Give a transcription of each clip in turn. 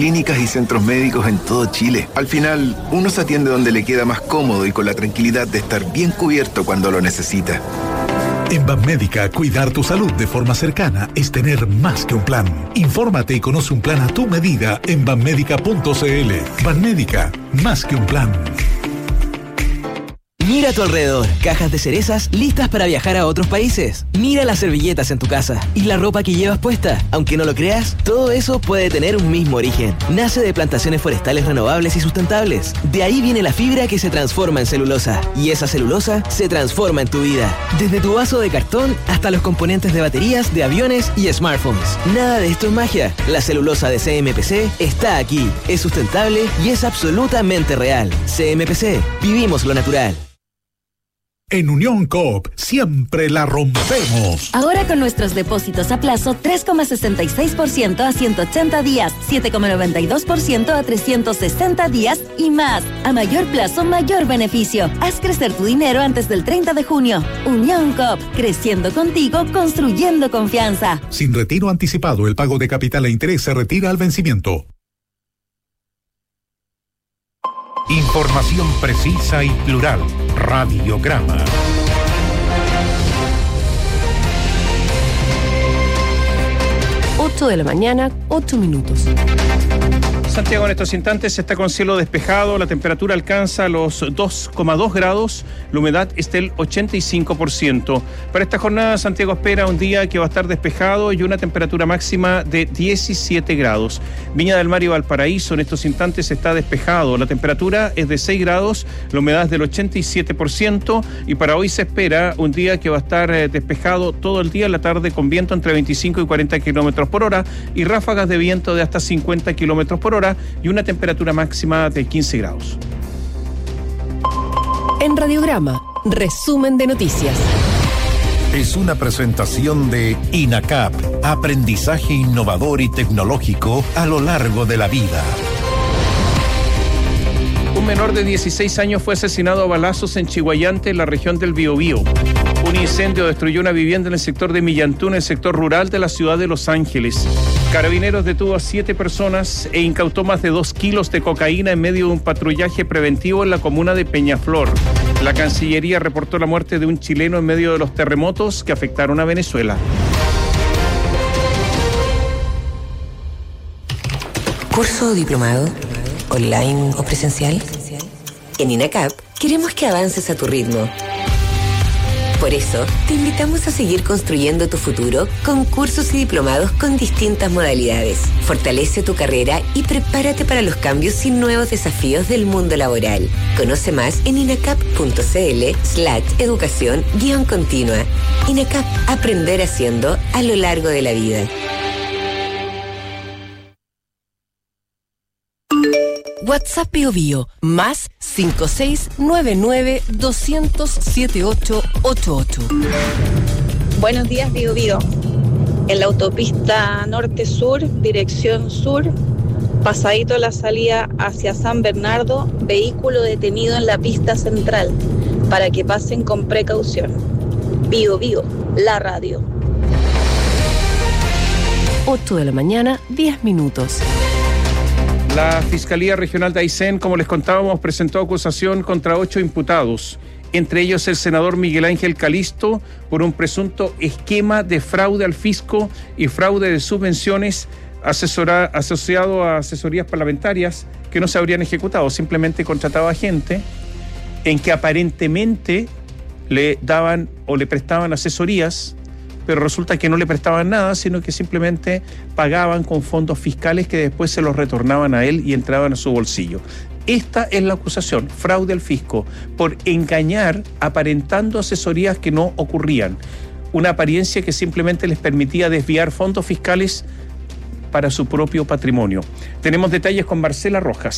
clínicas y centros médicos en todo Chile. Al final, uno se atiende donde le queda más cómodo y con la tranquilidad de estar bien cubierto cuando lo necesita. En Banmédica, cuidar tu salud de forma cercana es tener más que un plan. Infórmate y conoce un plan a tu medida en banmédica.cl. Banmédica, más que un plan. Mira a tu alrededor, cajas de cerezas listas para viajar a otros países. Mira las servilletas en tu casa y la ropa que llevas puesta. Aunque no lo creas, todo eso puede tener un mismo origen. Nace de plantaciones forestales renovables y sustentables. De ahí viene la fibra que se transforma en celulosa. Y esa celulosa se transforma en tu vida. Desde tu vaso de cartón hasta los componentes de baterías, de aviones y smartphones. Nada de esto es magia. La celulosa de CMPC está aquí. Es sustentable y es absolutamente real. CMPC, vivimos lo natural. En Unión Coop, siempre la rompemos. Ahora con nuestros depósitos a plazo, 3,66% a 180 días, 7,92% a 360 días y más. A mayor plazo, mayor beneficio. Haz crecer tu dinero antes del 30 de junio. Unión Coop, creciendo contigo, construyendo confianza. Sin retiro anticipado, el pago de capital e interés se retira al vencimiento. Información precisa y plural. Radiograma. 8 de la mañana, 8 minutos. Santiago en estos instantes está con cielo despejado, la temperatura alcanza los 2,2 grados, la humedad está del 85%. Para esta jornada Santiago espera un día que va a estar despejado y una temperatura máxima de 17 grados. Viña del Mar y Valparaíso en estos instantes está despejado, la temperatura es de 6 grados, la humedad es del 87% y para hoy se espera un día que va a estar despejado todo el día, en la tarde con viento entre 25 y 40 kilómetros por hora y ráfagas de viento de hasta 50 kilómetros por hora y una temperatura máxima de 15 grados. En Radiograma, resumen de noticias. Es una presentación de INACAP, aprendizaje innovador y tecnológico a lo largo de la vida. Un menor de 16 años fue asesinado a balazos en Chiguayante, en la región del Biobío. Un incendio destruyó una vivienda en el sector de Millantún, en el sector rural de la ciudad de Los Ángeles. Carabineros detuvo a 7 personas e incautó más de 2 kilos de cocaína en medio de un patrullaje preventivo en la comuna de Peñaflor. La Cancillería reportó la muerte de un chileno en medio de los terremotos que afectaron a Venezuela. ¿Curso o diplomado? ¿Online o presencial? En INACAP queremos que avances a tu ritmo. Por eso, te invitamos a seguir construyendo tu futuro con cursos y diplomados con distintas modalidades. Fortalece tu carrera y prepárate para los cambios y nuevos desafíos del mundo laboral. Conoce más en inacap.cl/educación-continua. INACAP, aprender haciendo a lo largo de la vida. WhatsApp Biobío, más 5699-200-7888. Buenos días, Biobío. En la autopista norte-sur, dirección sur, pasadito la salida hacia San Bernardo, vehículo detenido en la pista central, para que pasen con precaución. Biobío, la radio. 8 de la mañana, 10 minutos. La Fiscalía Regional de Aysén, como les contábamos, presentó acusación contra 8 imputados, entre ellos el senador Miguel Ángel Calisto, por un presunto esquema de fraude al fisco y fraude de subvenciones asociado a asesorías parlamentarias que no se habrían ejecutado. Simplemente contrataba gente en que aparentemente le daban o le prestaban asesorías, pero resulta que no le prestaban nada, sino que simplemente pagaban con fondos fiscales que después se los retornaban a él y entraban a su bolsillo. Esta es la acusación, fraude al fisco, por engañar aparentando asesorías que no ocurrían. Una apariencia que simplemente les permitía desviar fondos fiscales para su propio patrimonio. Tenemos detalles con Marcela Rojas.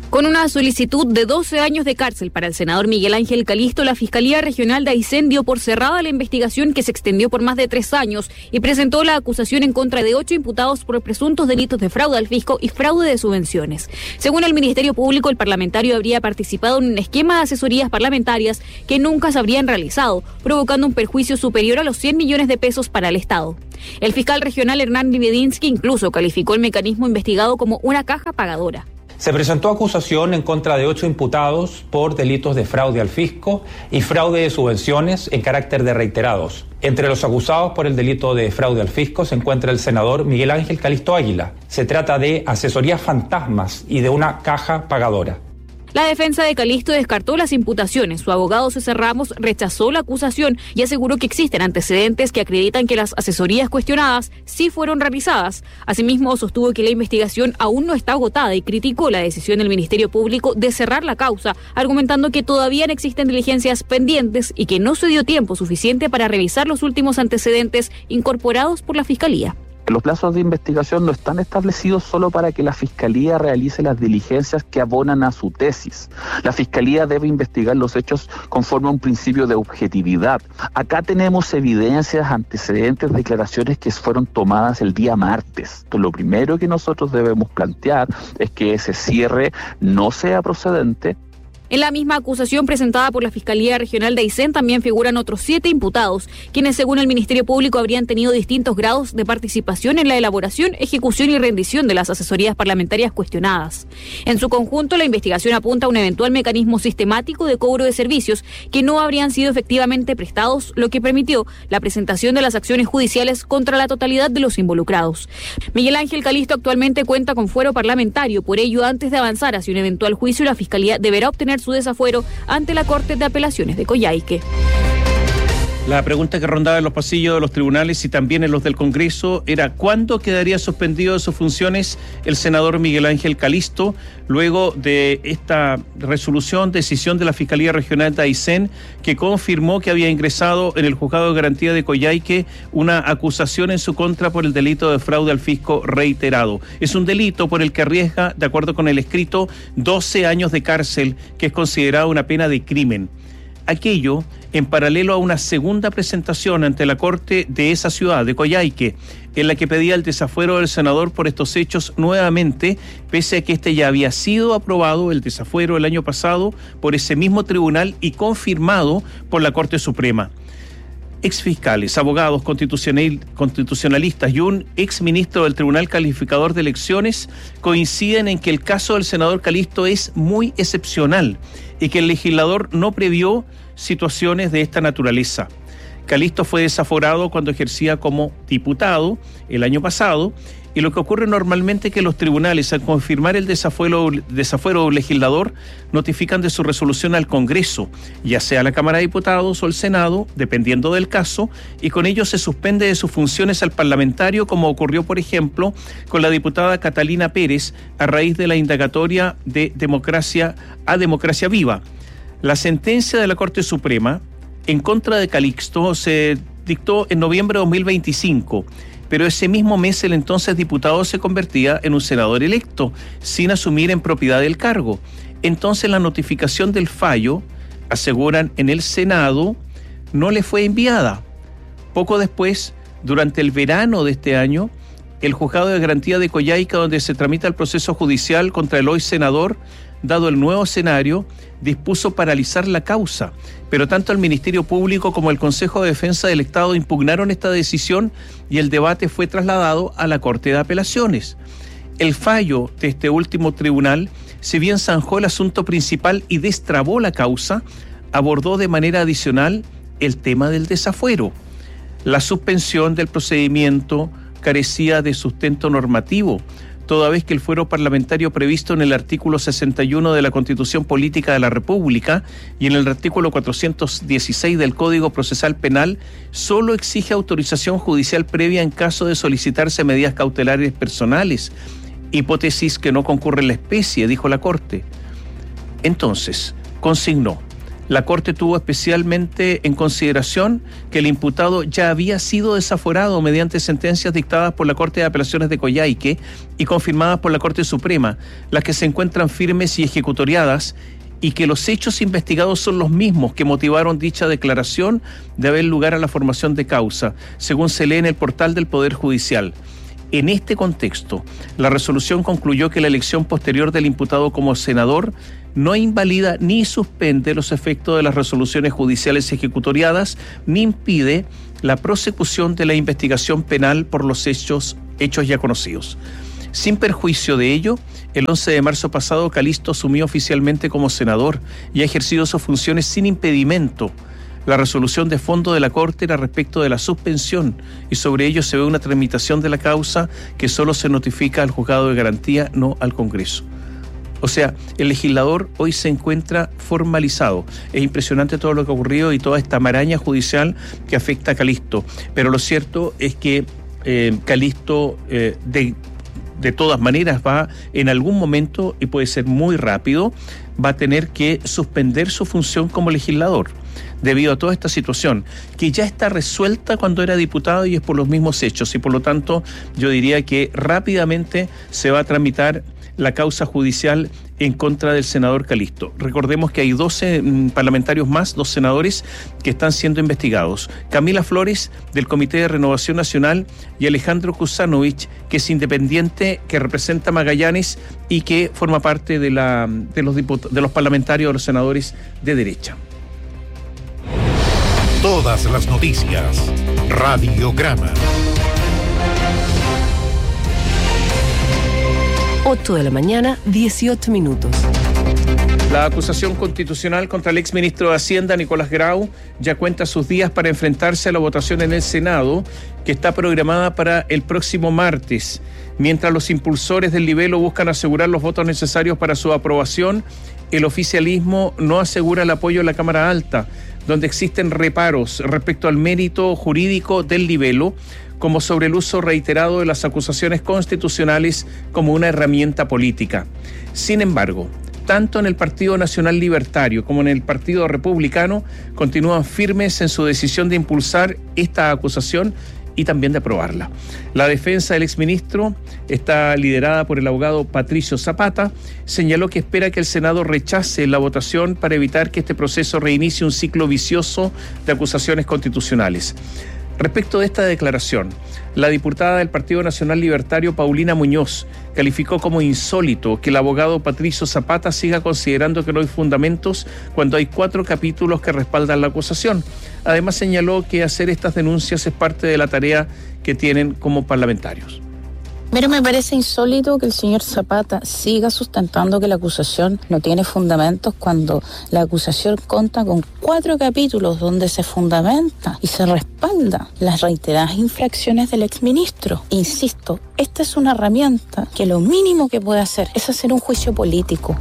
Con una solicitud de 12 años de cárcel para el senador Miguel Ángel Calisto, la Fiscalía Regional de Aysén dio por cerrada la investigación que se extendió por más de 3 años y presentó la acusación en contra de 8 imputados por presuntos delitos de fraude al fisco y fraude de subvenciones. Según el Ministerio Público, el parlamentario habría participado en un esquema de asesorías parlamentarias que nunca se habrían realizado, provocando un perjuicio superior a los 100 millones de pesos para el Estado. El fiscal regional Hernán Libiedinsky incluso calificó el mecanismo investigado como una caja pagadora. Se presentó acusación en contra de 8 imputados por delitos de fraude al fisco y fraude de subvenciones en carácter de reiterados. Entre los acusados por el delito de fraude al fisco se encuentra el senador Miguel Ángel Calisto Águila. Se trata de asesorías fantasmas y de una caja pagadora. La defensa de Calisto descartó las imputaciones. Su abogado César Ramos rechazó la acusación y aseguró que existen antecedentes que acreditan que las asesorías cuestionadas sí fueron realizadas. Asimismo, sostuvo que la investigación aún no está agotada y criticó la decisión del Ministerio Público de cerrar la causa, argumentando que todavía no existen diligencias pendientes y que no se dio tiempo suficiente para revisar los últimos antecedentes incorporados por la Fiscalía. Los plazos de investigación no están establecidos solo para que la Fiscalía realice las diligencias que abonan a su tesis. La Fiscalía debe investigar los hechos conforme a un principio de objetividad. Acá tenemos evidencias, antecedentes, declaraciones que fueron tomadas el día martes. Entonces, lo primero que nosotros debemos plantear es que ese cierre no sea procedente. En la misma acusación presentada por la Fiscalía Regional de Aysén también figuran otros 7 imputados, quienes según el Ministerio Público habrían tenido distintos grados de participación en la elaboración, ejecución y rendición de las asesorías parlamentarias cuestionadas. En su conjunto, la investigación apunta a un eventual mecanismo sistemático de cobro de servicios que no habrían sido efectivamente prestados, lo que permitió la presentación de las acciones judiciales contra la totalidad de los involucrados. Miguel Ángel Calisto actualmente cuenta con fuero parlamentario, por ello, antes de avanzar hacia un eventual juicio, la Fiscalía deberá obtener su desafuero ante la Corte de Apelaciones de Coyhaique. La pregunta que rondaba en los pasillos de los tribunales y también en los del Congreso era ¿cuándo quedaría suspendido de sus funciones el senador Miguel Ángel Calisto luego de esta decisión de la Fiscalía Regional de Aysén que confirmó que había ingresado en el Juzgado de Garantía de Coyhaique una acusación en su contra por el delito de fraude al fisco reiterado? Es un delito por el que arriesga, de acuerdo con el escrito, 12 años de cárcel, que es considerado una pena de crimen. Aquello en paralelo a una segunda presentación ante la Corte de esa ciudad, de Coyhaique, en la que pedía el desafuero del senador por estos hechos nuevamente, pese a que este ya había sido aprobado, el desafuero, el año pasado, por ese mismo tribunal y confirmado por la Corte Suprema. Exfiscales, abogados constitucionalistas y un exministro del Tribunal Calificador de Elecciones coinciden en que el caso del senador Calisto es muy excepcional y que el legislador no previó situaciones de esta naturaleza. Calisto fue desaforado cuando ejercía como diputado el año pasado, y lo que ocurre normalmente es que los tribunales, al confirmar el desafuero de un legislador, notifican de su resolución al Congreso, ya sea la Cámara de Diputados o el Senado, dependiendo del caso, y con ello se suspende de sus funciones al parlamentario, como ocurrió, por ejemplo, con la diputada Catalina Pérez a raíz de la indagatoria de Democracia Viva. La sentencia de la Corte Suprema en contra de Calisto se dictó en noviembre de 2025, pero ese mismo mes el entonces diputado se convertía en un senador electo, sin asumir en propiedad el cargo. Entonces la notificación del fallo, aseguran en el Senado, no le fue enviada. Poco después, durante el verano de este año, el Juzgado de Garantía de Coyhaique, donde se tramita el proceso judicial contra el hoy senador, dado el nuevo escenario, dispuso paralizar la causa, pero tanto el Ministerio Público como el Consejo de Defensa del Estado impugnaron esta decisión y el debate fue trasladado a la Corte de Apelaciones. El fallo de este último tribunal, si bien zanjó el asunto principal y destrabó la causa, abordó de manera adicional el tema del desafuero. La suspensión del procedimiento carecía de sustento normativo, toda vez que el fuero parlamentario previsto en el artículo 61 de la Constitución Política de la República y en el artículo 416 del Código Procesal Penal solo exige autorización judicial previa en caso de solicitarse medidas cautelares personales, hipótesis que no concurre en la especie, dijo la Corte. Entonces, consignó, La Corte tuvo especialmente en consideración que el imputado ya había sido desaforado mediante sentencias dictadas por la Corte de Apelaciones de Coyhaique y confirmadas por la Corte Suprema, las que se encuentran firmes y ejecutoriadas, y que los hechos investigados son los mismos que motivaron dicha declaración de haber lugar a la formación de causa, según se lee en el portal del Poder Judicial. En este contexto, la resolución concluyó que la elección posterior del imputado como senador no invalida ni suspende los efectos de las resoluciones judiciales ejecutoriadas, ni impide la prosecución de la investigación penal por los hechos ya conocidos. Sin perjuicio de ello, el 11 de marzo pasado, Calisto asumió oficialmente como senador y ha ejercido sus funciones sin impedimento. La resolución de fondo de la Corte era respecto de la suspensión y sobre ello se ve una tramitación de la causa que solo se notifica al juzgado de garantía, no al Congreso. O sea, el legislador hoy se encuentra formalizado. Es impresionante todo lo que ha ocurrido y toda esta maraña judicial que afecta a Calisto. Pero lo cierto es que Calisto de todas maneras va en algún momento, y puede ser muy rápido, va a tener que suspender su función como legislador debido a toda esta situación que ya está resuelta cuando era diputado y es por los mismos hechos, y por lo tanto yo diría que rápidamente se va a tramitar la causa judicial en contra del senador Calisto. Recordemos que hay 12 parlamentarios más, 2 senadores que están siendo investigados. Camila Flores, del Comité de Renovación Nacional, y Alejandro Kusanovich, que es independiente, que representa a Magallanes y que forma parte de los parlamentarios, de los senadores de derecha. Todas las noticias. Radiograma. 8 de la mañana, 18 minutos. La acusación constitucional contra el exministro de Hacienda, Nicolás Grau, ya cuenta sus días para enfrentarse a la votación en el Senado, que está programada para el próximo martes. Mientras los impulsores del libelo buscan asegurar los votos necesarios para su aprobación, el oficialismo no asegura el apoyo en la Cámara Alta, donde existen reparos respecto al mérito jurídico del libelo, como sobre el uso reiterado de las acusaciones constitucionales como una herramienta política. Sin embargo, tanto en el Partido Nacional Libertario como en el Partido Republicano continúan firmes en su decisión de impulsar esta acusación y también de aprobarla. La defensa del exministro está liderada por el abogado Patricio Zapata. Señaló que espera que el Senado rechace la votación para evitar que este proceso reinicie un ciclo vicioso de acusaciones constitucionales. Respecto de esta declaración, la diputada del Partido Nacional Libertario, Paulina Muñoz, calificó como insólito que el abogado Patricio Zapata siga considerando que no hay fundamentos cuando hay 4 capítulos que respaldan la acusación. Además, señaló que hacer estas denuncias es parte de la tarea que tienen como parlamentarios. Pero me parece insólito que el señor Zapata siga sustentando que la acusación no tiene fundamentos cuando la acusación cuenta con 4 capítulos donde se fundamenta y se respalda las reiteradas infracciones del exministro. Insisto, esta es una herramienta que lo mínimo que puede hacer es hacer un juicio político.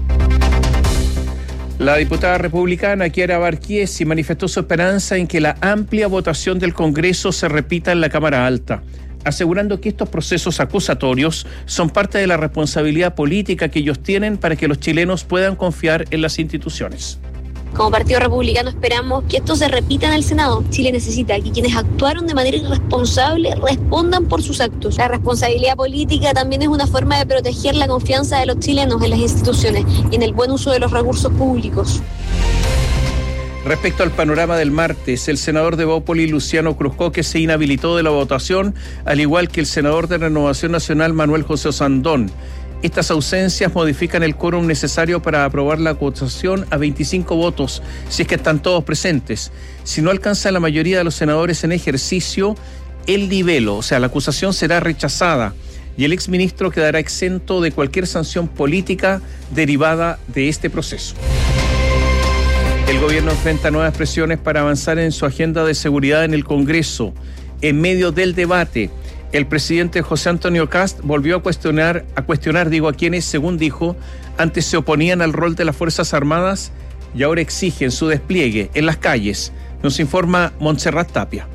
La diputada republicana Chiara Barchiesi manifestó su esperanza en que la amplia votación del Congreso se repita en la Cámara Alta, asegurando que estos procesos acusatorios son parte de la responsabilidad política que ellos tienen para que los chilenos puedan confiar en las instituciones. Como Partido Republicano esperamos que esto se repita en el Senado. Chile necesita que quienes actuaron de manera irresponsable respondan por sus actos. La responsabilidad política también es una forma de proteger la confianza de los chilenos en las instituciones y en el buen uso de los recursos públicos. Respecto al panorama del martes, el senador de Bópoli, Luciano Cruzcoque, se inhabilitó de la votación, al igual que el senador de Renovación Nacional, Manuel José Osandón. Estas ausencias modifican el quórum necesario para aprobar la acusación a 25 votos, si es que están todos presentes. Si no alcanza la mayoría de los senadores en ejercicio, el libelo, o sea, la acusación será rechazada y el exministro quedará exento de cualquier sanción política derivada de este proceso. El gobierno enfrenta nuevas presiones para avanzar en su agenda de seguridad en el Congreso. En medio del debate, el presidente José Antonio Kast volvió a cuestionar a quienes, según dijo, antes se oponían al rol de las Fuerzas Armadas y ahora exigen su despliegue en las calles. Nos informa Montserrat Tapia.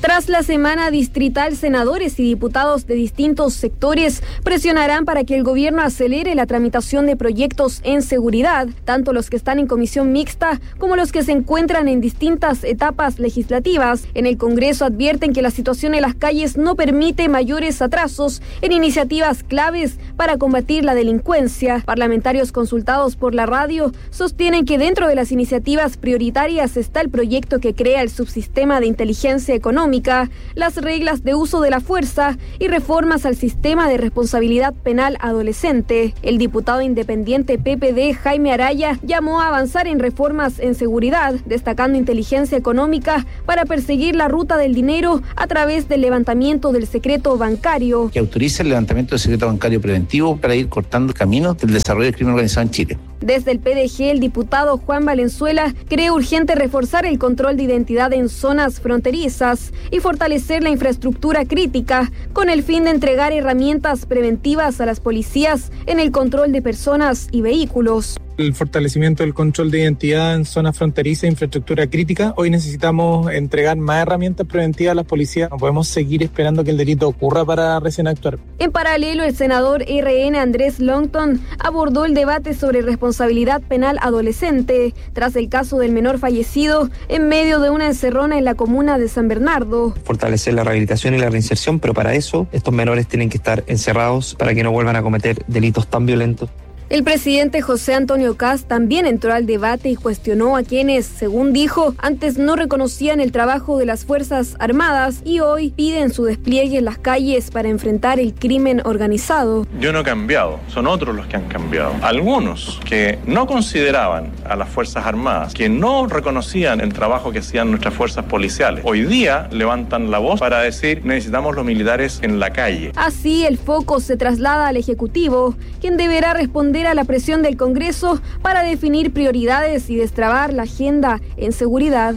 Tras la semana distrital, senadores y diputados de distintos sectores presionarán para que el gobierno acelere la tramitación de proyectos en seguridad, tanto los que están en comisión mixta como los que se encuentran en distintas etapas legislativas. En el Congreso advierten que la situación en las calles no permite mayores atrasos en iniciativas claves para combatir la delincuencia. Parlamentarios consultados por la radio sostienen que dentro de las iniciativas prioritarias está el proyecto que crea el subsistema de inteligencia económica, las reglas de uso de la fuerza y reformas al sistema de responsabilidad penal adolescente. El diputado independiente PPD, Jaime Araya, llamó a avanzar en reformas en seguridad, destacando inteligencia económica para perseguir la ruta del dinero a través del levantamiento del secreto bancario. Que autorice el levantamiento del secreto bancario preventivo para ir cortando caminos del desarrollo del crimen organizado en Chile. Desde el PDG, el diputado Juan Valenzuela cree urgente reforzar el control de identidad en zonas fronterizas y fortalecer la infraestructura crítica con el fin de entregar herramientas preventivas a las policías en el control de personas y vehículos. El fortalecimiento del control de identidad en zonas fronterizas e infraestructura crítica. Hoy necesitamos entregar más herramientas preventivas a las policías. No podemos seguir esperando que el delito ocurra para recién actuar. En paralelo, el senador RN Andrés Longton abordó el debate sobre responsabilidad penal adolescente tras el caso del menor fallecido en medio de una encerrona en la comuna de San Bernardo. Fortalecer la rehabilitación y la reinserción, pero para eso estos menores tienen que estar encerrados para que no vuelvan a cometer delitos tan violentos. El presidente José Antonio Kast también entró al debate y cuestionó a quienes, según dijo, antes no reconocían el trabajo de las Fuerzas Armadas y hoy piden su despliegue en las calles para enfrentar el crimen organizado. Yo no he cambiado, son otros los que han cambiado. Algunos que no consideraban a las Fuerzas Armadas, que no reconocían el trabajo que hacían nuestras fuerzas policiales, hoy día levantan la voz para decir necesitamos los militares en la calle. Así el foco se traslada al Ejecutivo, quien deberá responder a la presión del Congreso para definir prioridades y destrabar la agenda en seguridad.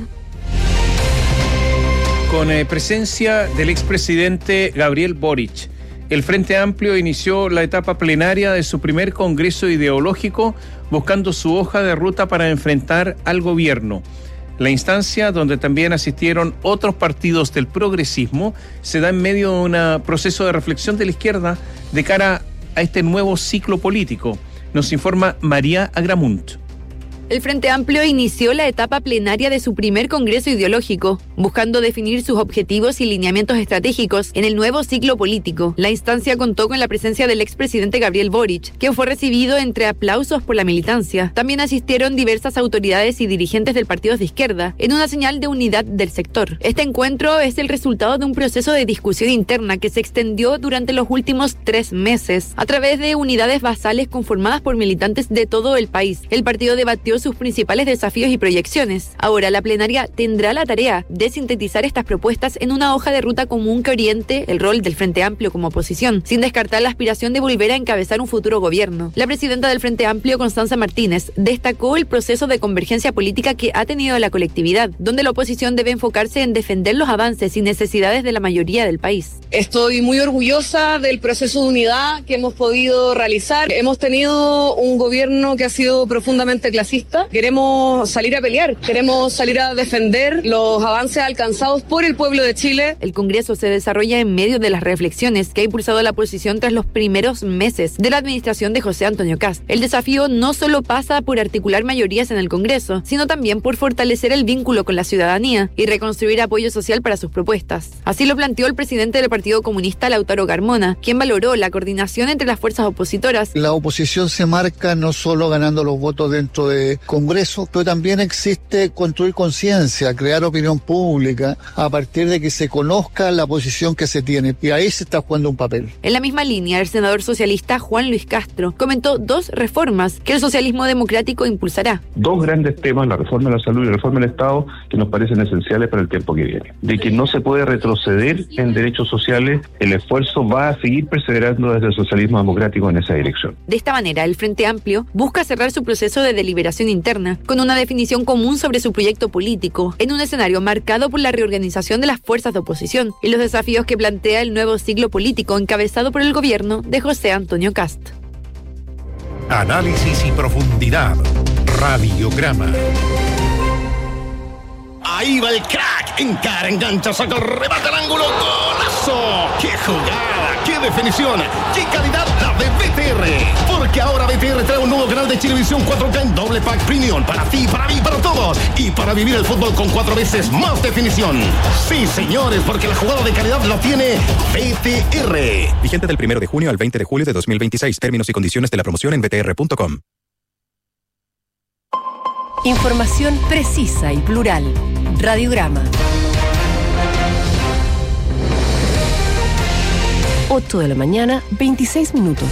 Con presencia del expresidente Gabriel Boric, el Frente Amplio inició la etapa plenaria de su primer congreso ideológico buscando su hoja de ruta para enfrentar al gobierno. La instancia, donde también asistieron otros partidos del progresismo, se da en medio de un proceso de reflexión de la izquierda de cara a este nuevo ciclo político. Nos informa María Agramunt. El Frente Amplio inició la etapa plenaria de su primer congreso ideológico, buscando definir sus objetivos y lineamientos estratégicos en el nuevo ciclo político. La instancia contó con la presencia del expresidente Gabriel Boric, que fue recibido entre aplausos por la militancia. También asistieron diversas autoridades y dirigentes del partido de izquierda, en una señal de unidad del sector. Este encuentro es el resultado de un proceso de discusión interna que se extendió durante los últimos 3 meses, a través de unidades basales conformadas por militantes de todo el país. El partido debatió sus principales desafíos y proyecciones. Ahora la plenaria tendrá la tarea de sintetizar estas propuestas en una hoja de ruta común que oriente el rol del Frente Amplio como oposición, sin descartar la aspiración de volver a encabezar un futuro gobierno. La presidenta del Frente Amplio, Constanza Martínez, destacó el proceso de convergencia política que ha tenido la colectividad, donde la oposición debe enfocarse en defender los avances y necesidades de la mayoría del país. Estoy muy orgullosa del proceso de unidad que hemos podido realizar. Hemos tenido un gobierno que ha sido profundamente clasista. Queremos salir a pelear, queremos salir a defender los avances alcanzados por el pueblo de Chile. El Congreso se desarrolla en medio de las reflexiones que ha impulsado la oposición tras los primeros meses de la administración de José Antonio Kast. El desafío no solo pasa por articular mayorías en el Congreso, sino también por fortalecer el vínculo con la ciudadanía y reconstruir apoyo social para sus propuestas. Así lo planteó el presidente del Partido Comunista, Lautaro Carmona, quien valoró la coordinación entre las fuerzas opositoras. La oposición se marca no solo ganando los votos dentro de Congreso, pero también existe construir conciencia, crear opinión pública a partir de que se conozca la posición que se tiene, y ahí se está jugando un papel. En la misma línea, el senador socialista Juan Luis Castro comentó 2 reformas que el socialismo democrático impulsará. 2 grandes temas, la reforma de la salud y la reforma del Estado, que nos parecen esenciales para el tiempo que viene. De que no se puede retroceder en derechos sociales, el esfuerzo va a seguir perseverando desde el socialismo democrático en esa dirección. De esta manera, el Frente Amplio busca cerrar su proceso de deliberación interna con una definición común sobre su proyecto político, en un escenario marcado por la reorganización de las fuerzas de oposición y los desafíos que plantea el nuevo ciclo político encabezado por el gobierno de José Antonio Kast. Análisis y profundidad. Radiograma. Ahí va el crack. Encara, engancha, saca el remate al ángulo. ¡Golazo! ¡Qué jugada! ¡Qué definición! ¡Qué calidad la de BTR! Porque ahora BTR trae un nuevo canal de Chilevisión 4K en doble pack premium. Para ti, para mí, para todos. Y para vivir el fútbol con 4 veces más definición. Sí, señores, porque la jugada de calidad la tiene BTR. Vigente del 1 de junio al 20 de julio de 2026. Términos y condiciones de la promoción en btr.com. Información precisa y plural. Radiograma. 8 de la mañana, 26 minutos.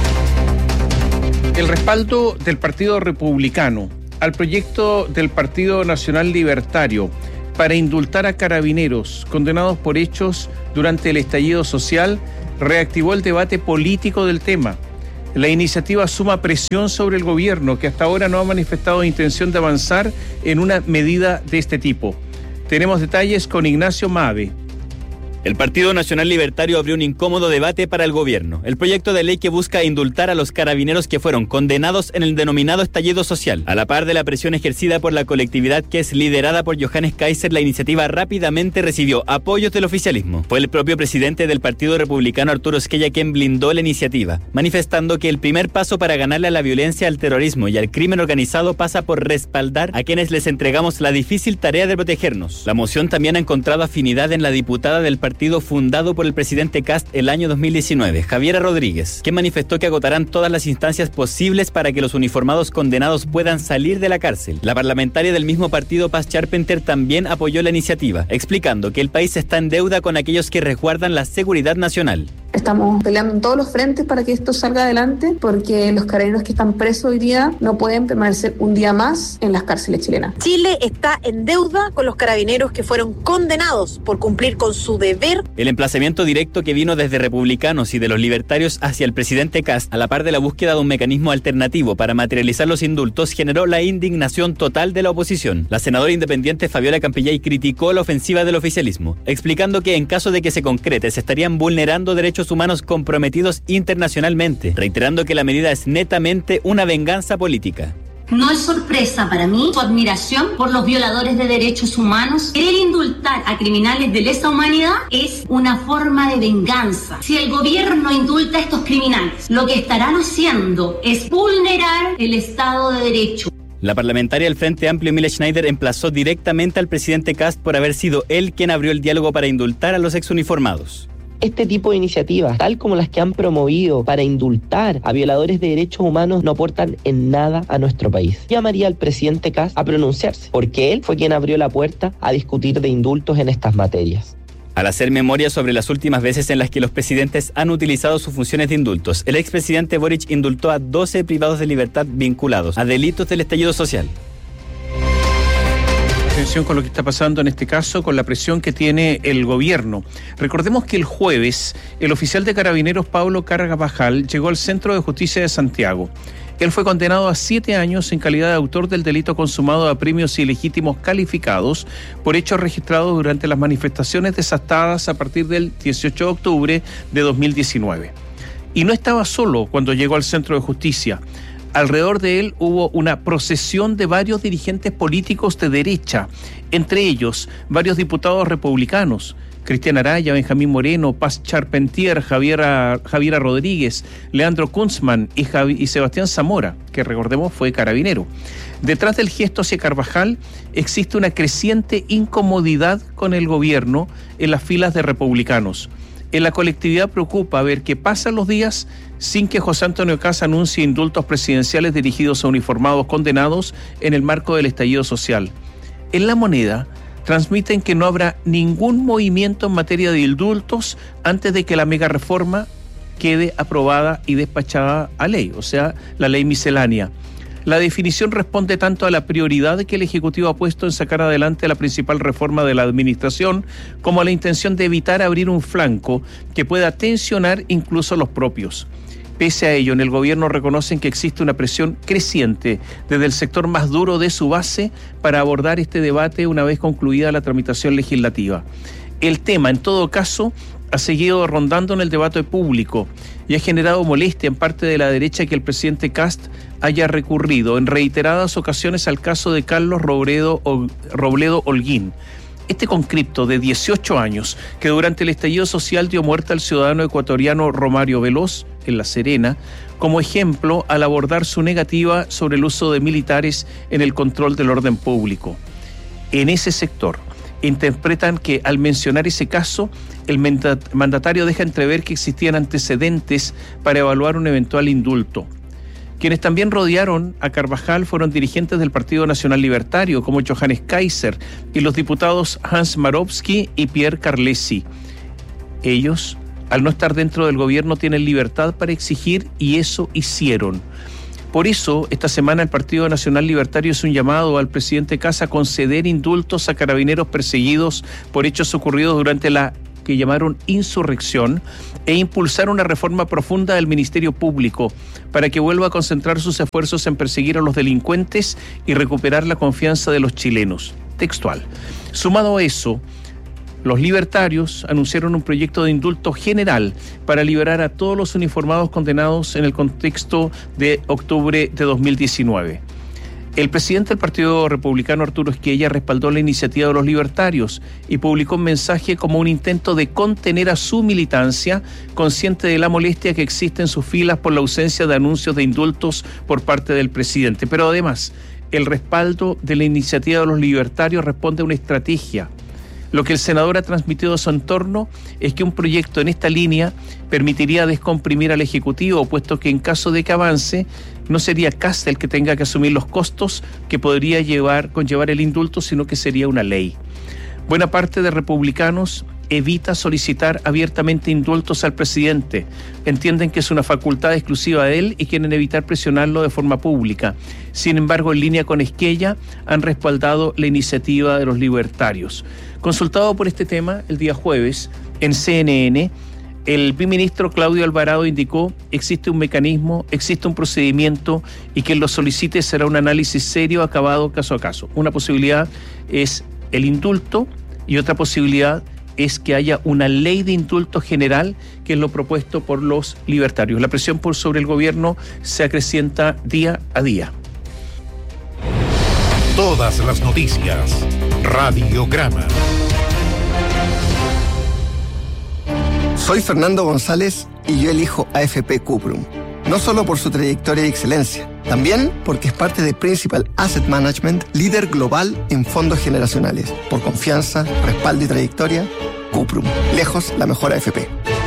El respaldo del Partido Republicano al proyecto del Partido Nacional Libertario para indultar a carabineros condenados por hechos durante el estallido social reactivó el debate político del tema. La iniciativa suma presión sobre el gobierno, que hasta ahora no ha manifestado intención de avanzar en una medida de este tipo. Tenemos detalles con Ignacio Mave. El Partido Nacional Libertario abrió un incómodo debate para el gobierno. El proyecto de ley que busca indultar a los carabineros que fueron condenados en el denominado estallido social. A la par de la presión ejercida por la colectividad que es liderada por Johannes Kaiser, la iniciativa rápidamente recibió apoyos del oficialismo. Fue el propio presidente del Partido Republicano, Arturo Esquella, quien blindó la iniciativa, manifestando que el primer paso para ganarle a la violencia, al terrorismo y al crimen organizado pasa por respaldar a quienes les entregamos la difícil tarea de protegernos. La moción también ha encontrado afinidad en la diputada del partido fundado por el presidente Kast el año 2019, Javiera Rodríguez, que manifestó que agotarán todas las instancias posibles para que los uniformados condenados puedan salir de la cárcel. La parlamentaria del mismo partido, Paz Charpenter, también apoyó la iniciativa, explicando que el país está en deuda con aquellos que resguardan la seguridad nacional. Estamos peleando en todos los frentes para que esto salga adelante, porque los carabineros que están presos hoy día no pueden permanecer un día más en las cárceles chilenas. Chile está en deuda con los carabineros que fueron condenados por cumplir con su deber. El emplazamiento directo que vino desde republicanos y de los libertarios hacia el presidente Kast, a la par de la búsqueda de un mecanismo alternativo para materializar los indultos, generó la indignación total de la oposición. La senadora independiente Fabiola Campillay criticó la ofensiva del oficialismo, explicando que en caso de que se concrete se estarían vulnerando derechos humanos comprometidos internacionalmente, reiterando que la medida es netamente una venganza política. No es sorpresa para mí su admiración por los violadores de derechos humanos. Querer indultar a criminales de lesa humanidad es una forma de venganza. Si el gobierno indulta a estos criminales, lo que estarán haciendo es vulnerar el Estado de Derecho. La parlamentaria del Frente Amplio, Emilia Schneider, emplazó directamente al presidente Kast por haber sido él quien abrió el diálogo para indultar a los exuniformados. Este tipo de iniciativas, tal como las que han promovido para indultar a violadores de derechos humanos, no aportan en nada a nuestro país. Llamaría al presidente Kast a pronunciarse, porque él fue quien abrió la puerta a discutir de indultos en estas materias. Al hacer memoria sobre las últimas veces en las que los presidentes han utilizado sus funciones de indultos, el expresidente Boric indultó a 12 privados de libertad vinculados a delitos del estallido social. Atención con lo que está pasando en este caso, con la presión que tiene el gobierno. Recordemos que el jueves, el oficial de carabineros Pablo Carvajal llegó al Centro de Justicia de Santiago. Él fue condenado a 7 años en calidad de autor del delito consumado a premios ilegítimos calificados por hechos registrados durante las manifestaciones desatadas a partir del 18 de octubre de 2019. Y no estaba solo cuando llegó al Centro de Justicia. Alrededor de él hubo una procesión de varios dirigentes políticos de derecha, entre ellos varios diputados republicanos, Cristian Araya, Benjamín Moreno, Paz Charpentier, Javiera Rodríguez, Leandro Kunzman y Sebastián Zamora, que recordemos fue carabinero. Detrás del gesto hacia Carvajal existe una creciente incomodidad con el gobierno en las filas de republicanos. En la colectividad preocupa ver que pasan los días sin que José Antonio Kast anuncie indultos presidenciales dirigidos a uniformados condenados en el marco del estallido social. En La Moneda transmiten que no habrá ningún movimiento en materia de indultos antes de que la mega reforma quede aprobada y despachada a ley, o sea, la ley miscelánea. La definición responde tanto a la prioridad que el Ejecutivo ha puesto en sacar adelante la principal reforma de la administración, como a la intención de evitar abrir un flanco que pueda tensionar incluso los propios. Pese a ello, en el gobierno reconocen que existe una presión creciente desde el sector más duro de su base para abordar este debate una vez concluida la tramitación legislativa. El tema, en todo caso, ha seguido rondando en el debate público y ha generado molestia en parte de la derecha que el presidente Kast haya recurrido en reiteradas ocasiones al caso de Carlos Robledo Holguín. Este conscripto de 18 años, que durante el estallido social dio muerte al ciudadano ecuatoriano Romario Veloz, en La Serena, como ejemplo al abordar su negativa sobre el uso de militares en el control del orden público. En ese sector interpretan que al mencionar ese caso, el mandatario deja entrever que existían antecedentes para evaluar un eventual indulto. Quienes también rodearon a Carvajal fueron dirigentes del Partido Nacional Libertario, como Johannes Kaiser, y los diputados Hans Marowski y Pierre Carlesi. Ellos, al no estar dentro del gobierno, tienen libertad para exigir, y eso hicieron. Por eso, esta semana el Partido Nacional Libertario hizo un llamado al presidente Kast a conceder indultos a carabineros perseguidos por hechos ocurridos durante la que llamaron insurrección, e impulsar una reforma profunda del Ministerio Público para que vuelva a concentrar sus esfuerzos en perseguir a los delincuentes y recuperar la confianza de los chilenos. Textual. Sumado a eso, los libertarios anunciaron un proyecto de indulto general para liberar a todos los uniformados condenados en el contexto de octubre de 2019. El presidente del Partido Republicano, Arturo Esquella, respaldó la iniciativa de los libertarios y publicó un mensaje como un intento de contener a su militancia, consciente de la molestia que existe en sus filas por la ausencia de anuncios de indultos por parte del presidente. Pero además, el respaldo de la iniciativa de los libertarios responde a una estrategia. Lo que el senador ha transmitido a su entorno es que un proyecto en esta línea permitiría descomprimir al Ejecutivo, puesto que en caso de que avance, no sería Kast el que tenga que asumir los costos que podría conllevar el indulto, sino que sería una ley. Buena parte de republicanos evita solicitar abiertamente indultos al presidente. Entienden que es una facultad exclusiva de él y quieren evitar presionarlo de forma pública. Sin embargo, en línea con Esquella, han respaldado la iniciativa de los libertarios. Consultado por este tema el día jueves en CNN, el ministro Claudio Alvarado indicó: existe un mecanismo, existe un procedimiento, y quien lo solicite será un análisis serio, acabado caso a caso. Una posibilidad es el indulto y otra posibilidad es que haya una ley de indulto general, que es lo propuesto por los libertarios. La presión sobre el gobierno se acrecienta día a día. Todas las noticias. Radiograma. Soy Fernando González y yo elijo AFP Cuprum. No solo por su trayectoria y excelencia, también porque es parte de Principal Asset Management, líder global en fondos generacionales. Por confianza, respaldo y trayectoria, Cuprum. Lejos la mejor AFP.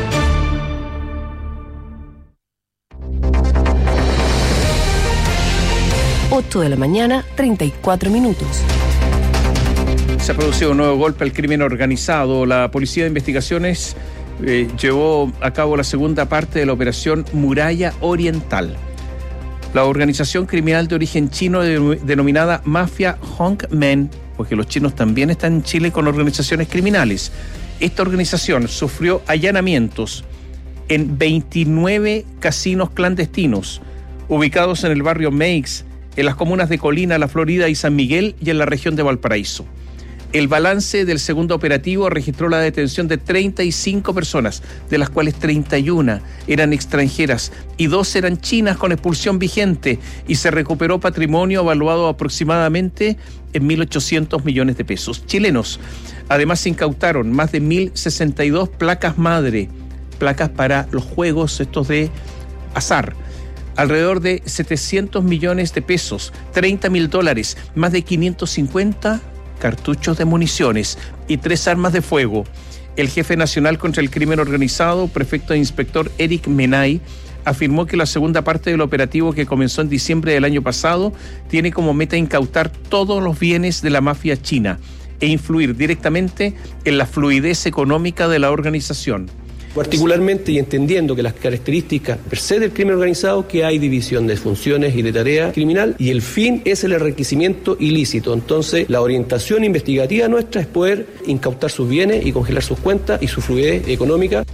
(8:34 a.m) Se ha producido un nuevo golpe al crimen organizado. La Policía de Investigaciones llevó a cabo la segunda parte de la operación Muralla Oriental. La organización criminal de origen chino denominada Mafia Hongmen, porque los chinos también están en Chile con organizaciones criminales. Esta organización sufrió allanamientos en 29 casinos clandestinos ubicados en el barrio Meix, en las comunas de Colina, La Florida y San Miguel, y en la región de Valparaíso. El balance del segundo operativo registró la detención de 35 personas, de las cuales 31 eran extranjeras y 2 eran chinas con expulsión vigente, y se recuperó patrimonio evaluado aproximadamente en 1.800 millones de pesos chilenos. Además, se incautaron más de 1.062 placas madre, placas para los juegos estos de azar, alrededor de 700 millones de pesos, $30.000, más de 550 cartuchos de municiones y 3 armas de fuego. El jefe nacional contra el crimen organizado, prefecto e inspector Eric Menay, afirmó que la segunda parte del operativo, que comenzó en diciembre del año pasado, tiene como meta incautar todos los bienes de la mafia china e influir directamente en la fluidez económica de la organización. Particularmente, y entendiendo que las características per se del crimen organizado, que hay división de funciones y de tarea criminal, y el fin es el enriquecimiento ilícito. Entonces, la orientación investigativa nuestra es poder incautar sus bienes y congelar sus cuentas y su fluidez económica.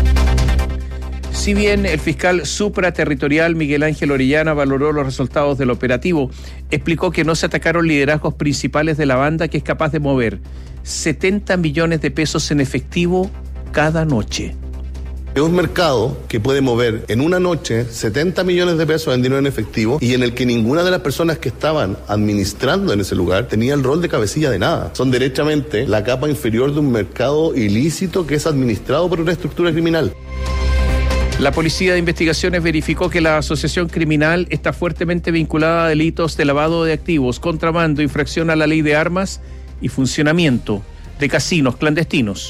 Si bien el fiscal supraterritorial Miguel Ángel Orellana valoró los resultados del operativo, explicó que no se atacaron liderazgos principales de la banda, que es capaz de mover 70 millones de pesos en efectivo cada noche. Es un mercado que puede mover en una noche 70 millones de pesos en dinero en efectivo y en el que ninguna de las personas que estaban administrando en ese lugar tenía el rol de cabecilla de nada. Son derechamente la capa inferior de un mercado ilícito que es administrado por una estructura criminal. La Policía de Investigaciones verificó que la asociación criminal está fuertemente vinculada a delitos de lavado de activos, contrabando, infracción a la ley de armas y funcionamiento de casinos clandestinos.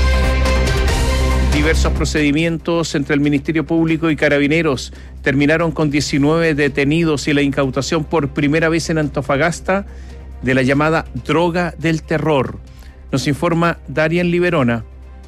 Diversos procedimientos entre el Ministerio Público y Carabineros terminaron con 19 detenidos y la incautación por primera vez en Antofagasta de la llamada droga del terror. Nos informa Darien Liberona.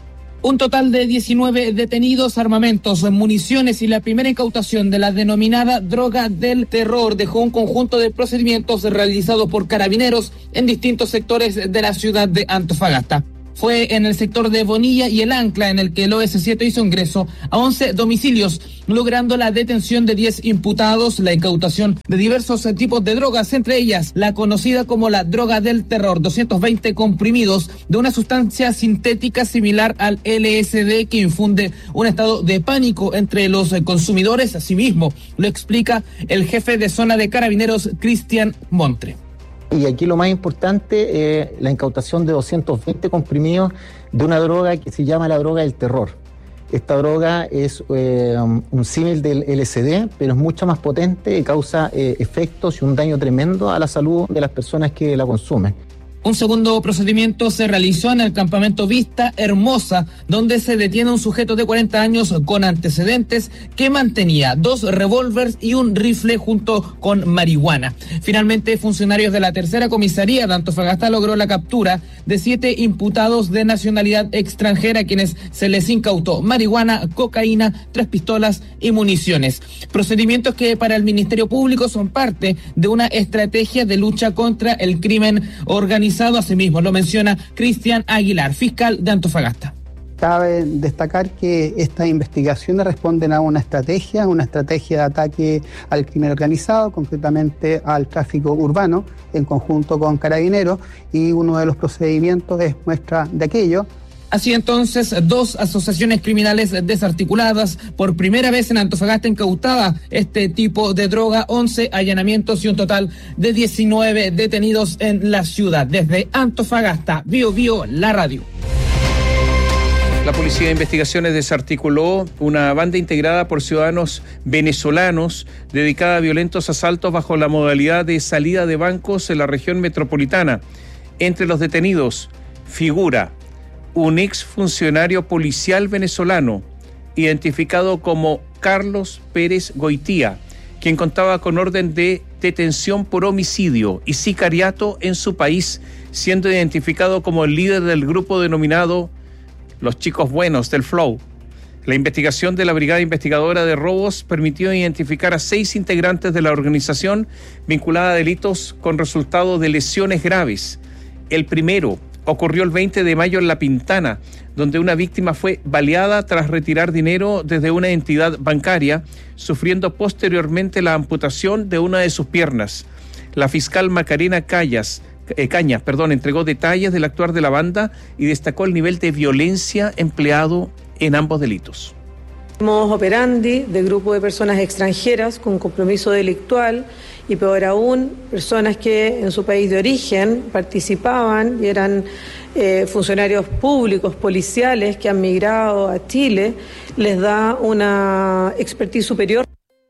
Un total de 19 detenidos, armamentos, municiones y la primera incautación de la denominada droga del terror dejó un conjunto de procedimientos realizados por carabineros en distintos sectores de la ciudad de Antofagasta. Fue en el sector de Bonilla y El Ancla en el que el OS7 hizo ingreso a 11 domicilios, logrando la detención de 10 imputados, la incautación de diversos tipos de drogas, entre ellas la conocida como la droga del terror, 220 comprimidos de una sustancia sintética similar al LSD que infunde un estado de pánico entre los consumidores. Asimismo, lo explica el jefe de zona de Carabineros, Cristian Montre. Y aquí lo más importante, la incautación de 220 comprimidos de una droga que se llama la droga del terror. Esta droga es un símil del LSD, pero es mucho más potente y causa efectos y un daño tremendo a la salud de las personas que la consumen. Un segundo procedimiento se realizó en el campamento Vista Hermosa, donde se detiene un sujeto de 40 años con antecedentes que mantenía 2 revólveres y un rifle junto con marihuana. Finalmente, funcionarios de la tercera comisaría de Antofagasta logró la captura de 7 imputados de nacionalidad extranjera, a quienes se les incautó marihuana, cocaína, 3 pistolas y municiones. Procedimientos que para el Ministerio Público son parte de una estrategia de lucha contra el crimen organizado. Asimismo, lo menciona Cristian Aguilar, fiscal de Antofagasta. Cabe destacar que estas investigaciones responden a una estrategia de ataque al crimen organizado, concretamente al tráfico urbano, en conjunto con Carabineros, y uno de los procedimientos es muestra de aquello. Así entonces, 2 asociaciones criminales desarticuladas, por primera vez en Antofagasta incautada este tipo de droga, 11 allanamientos y un total de 19 detenidos en la ciudad. Desde Antofagasta, Bio, la radio. La Policía de Investigaciones desarticuló una banda integrada por ciudadanos venezolanos dedicada a violentos asaltos bajo la modalidad de salida de bancos en la región metropolitana. Entre los detenidos figura un exfuncionario policial venezolano, identificado como Carlos Pérez Goitía, quien contaba con orden de detención por homicidio y sicariato en su país, siendo identificado como el líder del grupo denominado Los Chicos Buenos del Flow. La investigación de la Brigada Investigadora de Robos permitió identificar a 6 integrantes de la organización vinculada a delitos con resultado de lesiones graves. El primero ocurrió el 20 de mayo en La Pintana, donde una víctima fue baleada tras retirar dinero desde una entidad bancaria, sufriendo posteriormente la amputación de una de sus piernas. La fiscal Macarena Cañas, entregó detalles del actuar de la banda y destacó el nivel de violencia empleado en ambos delitos. Modus operandi de grupo de personas extranjeras con compromiso delictual y peor aún, personas que en su país de origen participaban y eran funcionarios públicos, policiales que han migrado a Chile, les da una expertise superior.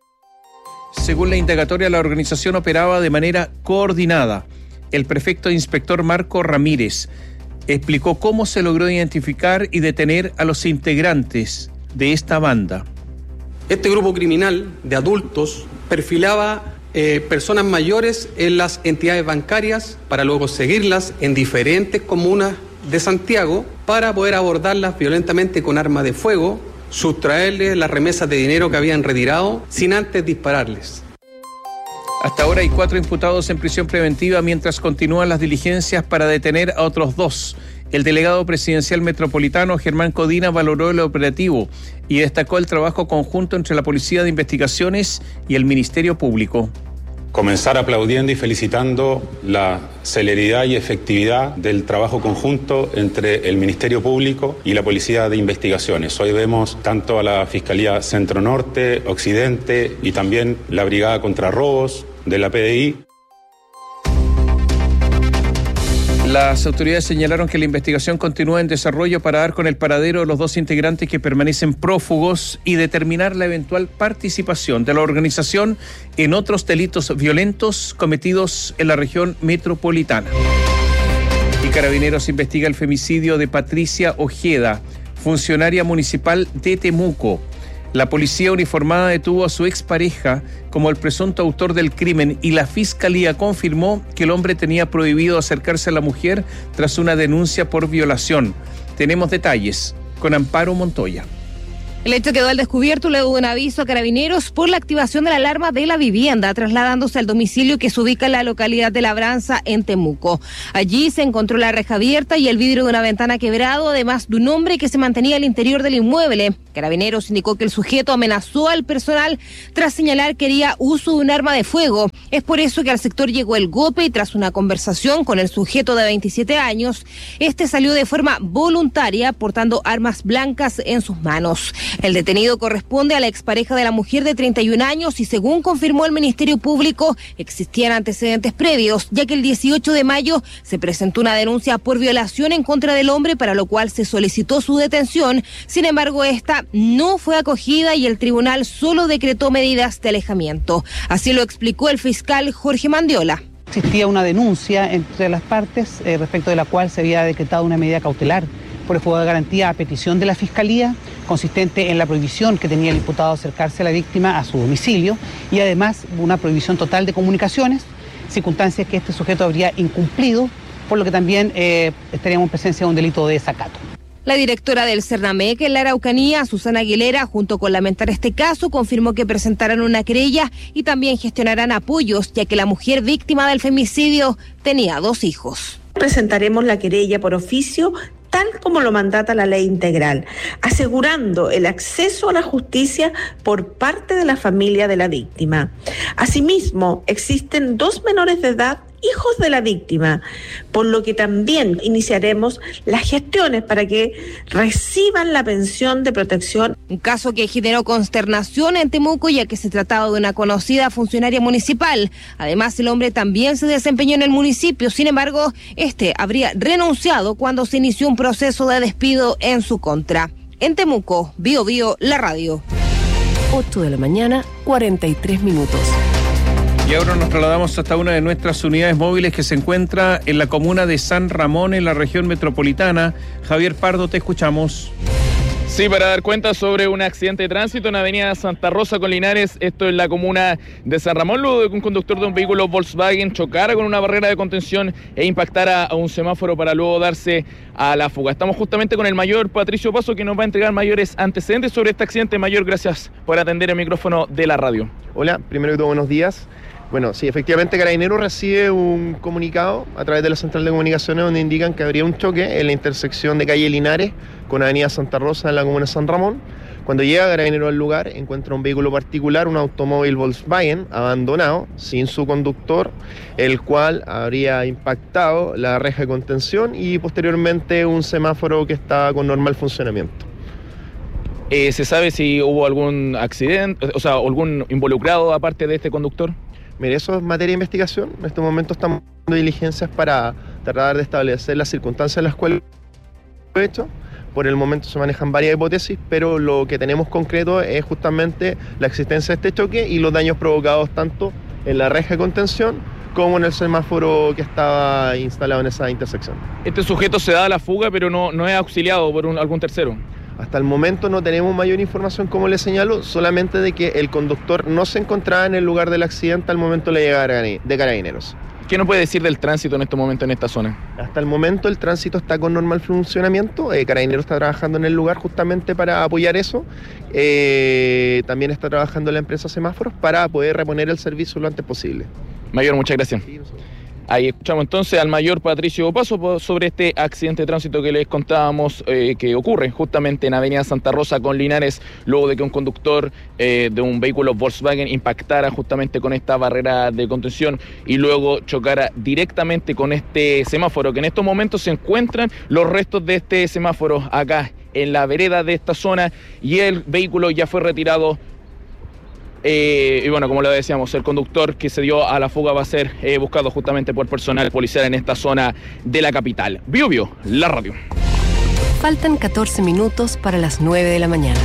Según la indagatoria, la organización operaba de manera coordinada. El prefecto inspector Marco Ramírez explicó cómo se logró identificar y detener a los integrantes de esta banda. Este grupo criminal de adultos perfilaba personas mayores en las entidades bancarias para luego seguirlas en diferentes comunas de Santiago para poder abordarlas violentamente con arma de fuego, sustraerles las remesas de dinero que habían retirado sin antes dispararles. Hasta ahora hay 4 imputados en prisión preventiva mientras continúan las diligencias para detener a otros 2. El delegado presidencial metropolitano Germán Codina valoró el operativo y destacó el trabajo conjunto entre la Policía de Investigaciones y el Ministerio Público. comenzar aplaudiendo y felicitando la celeridad y efectividad del trabajo conjunto entre el Ministerio Público y la Policía de Investigaciones. Hoy vemos tanto a la Fiscalía Centro Norte, Occidente y también la Brigada contra Robos de la PDI. Las autoridades señalaron que la investigación continúa en desarrollo para dar con el paradero de los 2 integrantes que permanecen prófugos y determinar la eventual participación de la organización en otros delitos violentos cometidos en la región metropolitana. Y Carabineros investiga el femicidio de Patricia Ojeda, funcionaria municipal de Temuco. La policía uniformada detuvo a su expareja como el presunto autor del crimen y la fiscalía confirmó que el hombre tenía prohibido acercarse a la mujer tras una denuncia por violación. Tenemos detalles con Amparo Montoya. El hecho quedó al descubierto luego de un aviso a Carabineros por la activación de la alarma de la vivienda, trasladándose al domicilio que se ubica en la localidad de Labranza, en Temuco. Allí se encontró la reja abierta y el vidrio de una ventana quebrado, además de un hombre que se mantenía al interior del inmueble. Carabineros indicó que el sujeto amenazó al personal tras señalar que haría uso de un arma de fuego. Es por eso que al sector llegó el GOPE y tras una conversación con el sujeto de 27 años, este salió de forma voluntaria portando armas blancas en sus manos. El detenido corresponde a la expareja de la mujer de 31 años y según confirmó el Ministerio Público, existían antecedentes previos, ya que el 18 de mayo se presentó una denuncia por violación en contra del hombre, para lo cual se solicitó su detención. Sin embargo, esta no fue acogida y el tribunal solo decretó medidas de alejamiento. Así lo explicó el fiscal Jorge Mandiola. Existía una denuncia entre las partes respecto de la cual se había decretado una medida cautelar por el juego de garantía a petición de la Fiscalía, consistente en la prohibición que tenía el imputado de acercarse a la víctima a su domicilio y además una prohibición total de comunicaciones, circunstancias que este sujeto habría incumplido, por lo que también estaríamos en presencia de un delito de desacato. La directora del Cernamec en la Araucanía, Susana Aguilera, junto con lamentar este caso, confirmó que presentarán una querella y también gestionarán apoyos, ya que la mujer víctima del femicidio tenía 2 hijos. Presentaremos la querella por oficio, tal como lo mandata la ley integral, asegurando el acceso a la justicia por parte de la familia de la víctima. Asimismo, existen 2 menores de edad, hijos de la víctima, por lo que también iniciaremos las gestiones para que reciban la pensión de protección. Un caso que generó consternación en Temuco, ya que se trataba de una conocida funcionaria municipal. Además, el hombre también se desempeñó en el municipio, sin embargo, este habría renunciado cuando se inició un proceso de despido en su contra. En Temuco, Bio Bio, la radio. 8 de la mañana, 43 minutos. Y ahora nos trasladamos hasta una de nuestras unidades móviles que se encuentra en la comuna de San Ramón, en la región metropolitana. Javier Pardo, te escuchamos. Sí, para dar cuenta sobre un accidente de tránsito en avenida Santa Rosa con Linares, esto en la comuna de San Ramón, luego de que un conductor de un vehículo Volkswagen chocara con una barrera de contención e impactara a un semáforo para luego darse a la fuga. Estamos justamente con el mayor Patricio Paso, que nos va a entregar mayores antecedentes sobre este accidente. Mayor, gracias por atender el micrófono de la radio. Hola, primero que todo, buenos días. Bueno, sí, efectivamente Carabineros recibe un comunicado a través de la central de comunicaciones donde indican que habría un choque en la intersección de calle Linares con avenida Santa Rosa en la comuna de San Ramón. Cuando llega Carabineros al lugar, encuentra un vehículo particular, un automóvil Volkswagen abandonado, sin su conductor, el cual habría impactado la reja de contención y posteriormente un semáforo que estaba con normal funcionamiento. ¿Se sabe si hubo algún accidente, o sea, algún involucrado aparte de este conductor? Mire, eso es materia de investigación. En este momento estamos haciendo diligencias para tratar de establecer las circunstancias en las cuales lo he hecho. Por el momento se manejan varias hipótesis, pero lo que tenemos concreto es justamente la existencia de este choque y los daños provocados tanto en la reja de contención como en el semáforo que estaba instalado en esa intersección. Este sujeto se da a la fuga, pero no es auxiliado por algún tercero. Hasta el momento no tenemos mayor información, como le señalo, solamente de que el conductor no se encontraba en el lugar del accidente al momento de la llegada de Carabineros. ¿Qué nos puede decir del tránsito en este momento en esta zona? Hasta el momento el tránsito está con normal funcionamiento. Carabineros está trabajando en el lugar justamente para apoyar eso. También está trabajando la empresa Semáforos para poder reponer el servicio lo antes posible. Mayor, muchas gracias. Ahí escuchamos entonces al mayor Patricio Opazo sobre este accidente de tránsito que les contábamos que ocurre justamente en Avenida Santa Rosa con Linares, luego de que un conductor de un vehículo Volkswagen impactara justamente con esta barrera de contención y luego chocara directamente con este semáforo, que en estos momentos se encuentran los restos de este semáforo acá en la vereda de esta zona, y el vehículo ya fue retirado. Y bueno, como lo decíamos, el conductor que se dio a la fuga va a ser buscado justamente por personal policial en esta zona de la capital. Bio Bio, la radio. Faltan 14 minutos para las 9 de la mañana.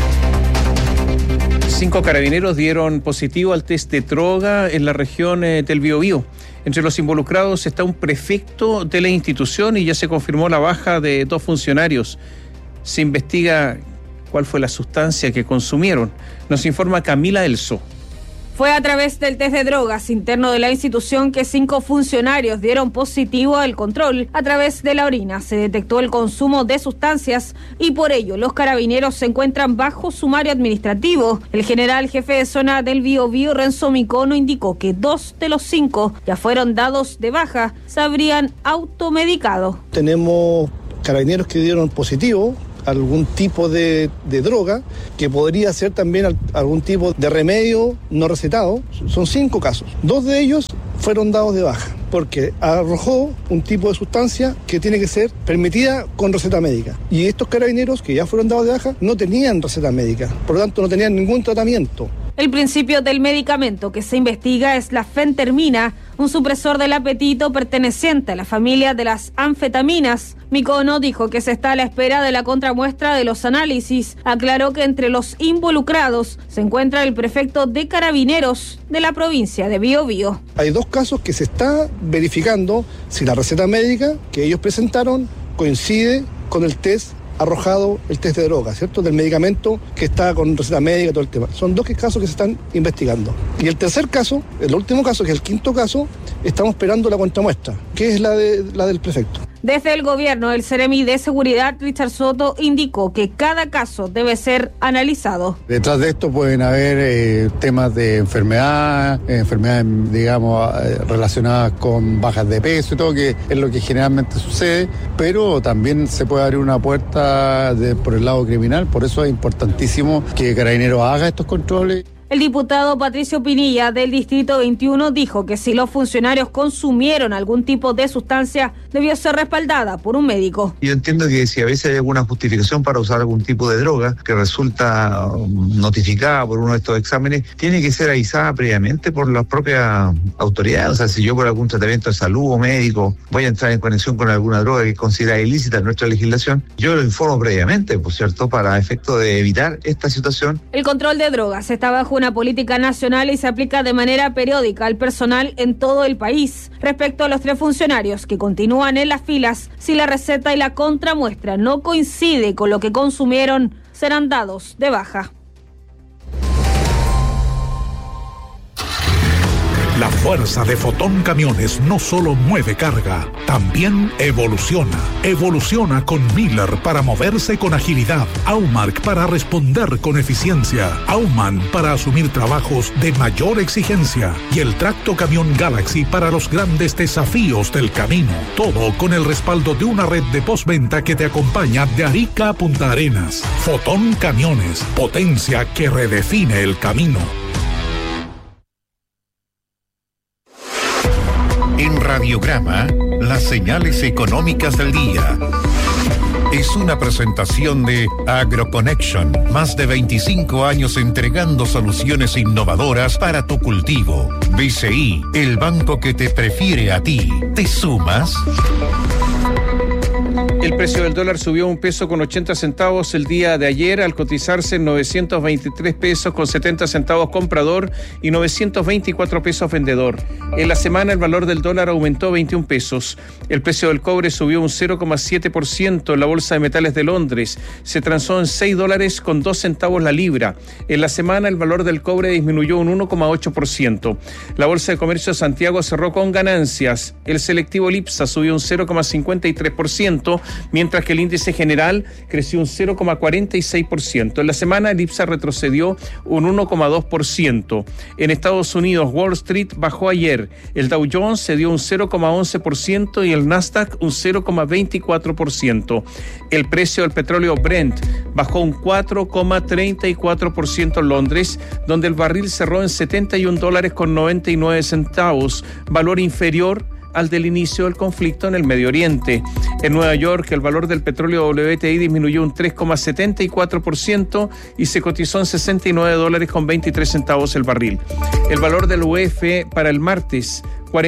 5 carabineros dieron positivo al test de droga en la región del Biobío. Entre los involucrados está un prefecto de la institución y ya se confirmó la baja de 2 funcionarios. Se investiga cuál fue la sustancia que consumieron. Nos informa Camila Elso. Fue a través del test de drogas interno de la institución que 5 funcionarios dieron positivo al control. A través de la orina se detectó el consumo de sustancias y por ello los carabineros se encuentran bajo sumario administrativo. El general jefe de zona del Biobío, Renzo Micono, indicó que 2 de los 5 ya fueron dados de baja, se habrían automedicado. Tenemos carabineros que dieron positivo algún tipo de droga, que podría ser también algún tipo de remedio no recetado. Son 5 casos. 2 de ellos fueron dados de baja, porque arrojó un tipo de sustancia que tiene que ser permitida con receta médica. Y estos carabineros que ya fueron dados de baja no tenían receta médica, por lo tanto no tenían ningún tratamiento. El principio del medicamento que se investiga es la fentermina, un supresor del apetito perteneciente a la familia de las anfetaminas. Micono dijo que se está a la espera de la contramuestra de los análisis. Aclaró que entre los involucrados se encuentra el prefecto de Carabineros de la provincia de Biobío. Hay 2 casos que se está verificando si la receta médica que ellos presentaron coincide con el test arrojado, el test de droga, ¿cierto? Del medicamento que está con receta médica, todo el tema. Son 2 casos que se están investigando. Y el tercer caso, el último caso, que es el 5º caso, estamos esperando la contramuestra, que es la del prefecto. Desde el gobierno, el Seremi de Seguridad, Richard Soto, indicó que cada caso debe ser analizado. Detrás de esto pueden haber temas de enfermedades, digamos, relacionadas con bajas de peso y todo, que es lo que generalmente sucede, pero también se puede abrir una puerta por el lado criminal, por eso es importantísimo que Carabineros haga estos controles. El diputado Patricio Pinilla del Distrito 21 dijo que si los funcionarios consumieron algún tipo de sustancia, debió ser respaldada por un médico. Yo entiendo que si a veces hay alguna justificación para usar algún tipo de droga que resulta notificada por uno de estos exámenes, tiene que ser avisada previamente por las propias autoridades. O sea, si yo por algún tratamiento de salud o médico voy a entrar en conexión con alguna droga que es considerada ilícita en nuestra legislación, yo lo informo previamente, por cierto, para efecto de evitar esta situación. El control de drogas está bajo una política nacional y se aplica de manera periódica al personal en todo el país. Respecto a los 3 funcionarios que continúan en las filas, si la receta y la contramuestra no coincide con lo que consumieron, serán dados de baja. La fuerza de Fotón Camiones no solo mueve carga, también evoluciona. Evoluciona con Miller para moverse con agilidad, Aumark para responder con eficiencia, Aumann para asumir trabajos de mayor exigencia y el Tracto Camión Galaxy para los grandes desafíos del camino. Todo con el respaldo de una red de postventa que te acompaña de Arica a Punta Arenas. Fotón Camiones, potencia que redefine el camino. En Radiograma, las señales económicas del día. Es una presentación de AgroConnection, más de 25 años entregando soluciones innovadoras para tu cultivo. BCI, el banco que te prefiere a ti. ¿Te sumas? El precio del dólar subió 1 peso con 80 centavos el día de ayer al cotizarse en 923 pesos con 70 centavos comprador y 924 pesos vendedor. En la semana el valor del dólar aumentó 21 pesos. El precio del cobre subió un 0,7% en la Bolsa de Metales de Londres. Se transó en $6 con 2 centavos la libra. En la semana el valor del cobre disminuyó un 1,8%. La Bolsa de Comercio de Santiago cerró con ganancias. El selectivo Lipsa subió un 0,53%. mientras que el índice general creció un 0,46%. En la semana el IPSA retrocedió un 1,2%. En Estados Unidos, Wall Street bajó ayer. El Dow Jones cedió un 0,11% y el Nasdaq un 0,24%. El precio del petróleo Brent bajó un 4,34% en Londres, donde el barril cerró en $71.99, valor inferior al del inicio del conflicto en el Medio Oriente. En Nueva York, el valor del petróleo WTI disminuyó un 3,74% y se cotizó en $69.23 el barril. El valor del UF para el martes,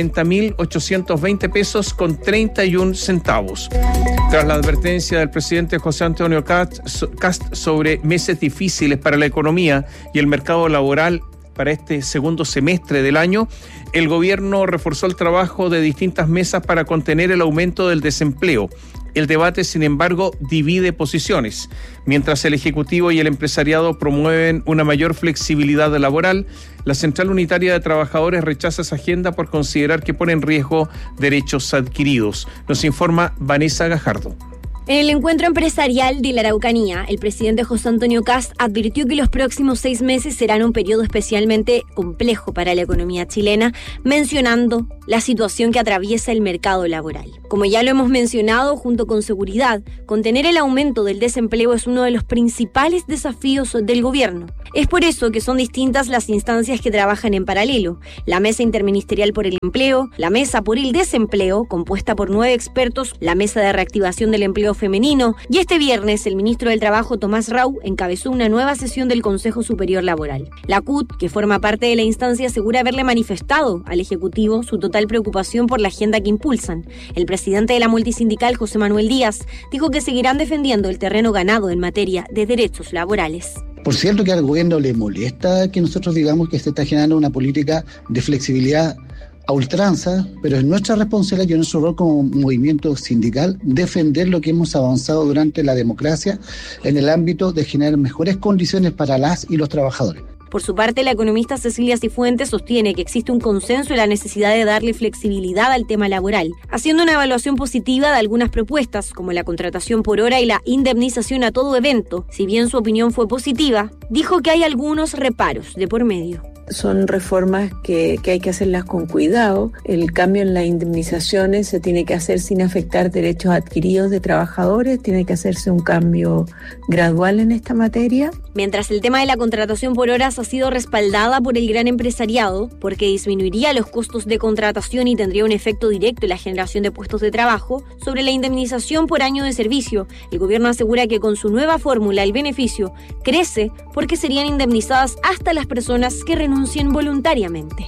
40.820 pesos con 31 centavos. Tras la advertencia del presidente José Antonio Cast sobre meses difíciles para la economía y el mercado laboral para este segundo semestre del año, el gobierno reforzó el trabajo de distintas mesas para contener el aumento del desempleo. El debate, sin embargo, divide posiciones. Mientras el Ejecutivo y el empresariado promueven una mayor flexibilidad laboral, la Central Unitaria de Trabajadores rechaza esa agenda por considerar que pone en riesgo derechos adquiridos. Nos informa Vanessa Gajardo. En el encuentro empresarial de la Araucanía, el presidente José Antonio Cast advirtió que los próximos 6 meses serán un periodo especialmente complejo para la economía chilena, mencionando la situación que atraviesa el mercado laboral. Como ya lo hemos mencionado, junto con seguridad, contener el aumento del desempleo es uno de los principales desafíos del gobierno. Es por eso que son distintas las instancias que trabajan en paralelo: la Mesa Interministerial por el Empleo, la Mesa por el Desempleo, compuesta por 9 expertos, la Mesa de Reactivación del Empleo Femenino, y este viernes el ministro del Trabajo, Tomás Rau, encabezó una nueva sesión del Consejo Superior Laboral. La CUT, que forma parte de la instancia, asegura haberle manifestado al Ejecutivo su total preocupación por la agenda que impulsan. El presidente de la multisindical, José Manuel Díaz, dijo que seguirán defendiendo el terreno ganado en materia de derechos laborales. Por cierto que al gobierno le molesta que nosotros digamos que se está generando una política de flexibilidad a ultranza, pero es nuestra responsabilidad y nuestro rol como movimiento sindical defender lo que hemos avanzado durante la democracia en el ámbito de generar mejores condiciones para las y los trabajadores. Por su parte, la economista Cecilia Cifuentes sostiene que existe un consenso en la necesidad de darle flexibilidad al tema laboral, haciendo una evaluación positiva de algunas propuestas, como la contratación por hora y la indemnización a todo evento. Si bien su opinión fue positiva, dijo que hay algunos reparos de por medio. Son reformas que hay que hacerlas con cuidado. El cambio en las indemnizaciones se tiene que hacer sin afectar derechos adquiridos de trabajadores. Tiene que hacerse un cambio gradual en esta materia. Mientras el tema de la contratación por horas ha sido respaldada por el gran empresariado, porque disminuiría los costos de contratación y tendría un efecto directo en la generación de puestos de trabajo, sobre la indemnización por año de servicio, el gobierno asegura que con su nueva fórmula el beneficio crece porque serían indemnizadas hasta las personas que renuncien voluntariamente.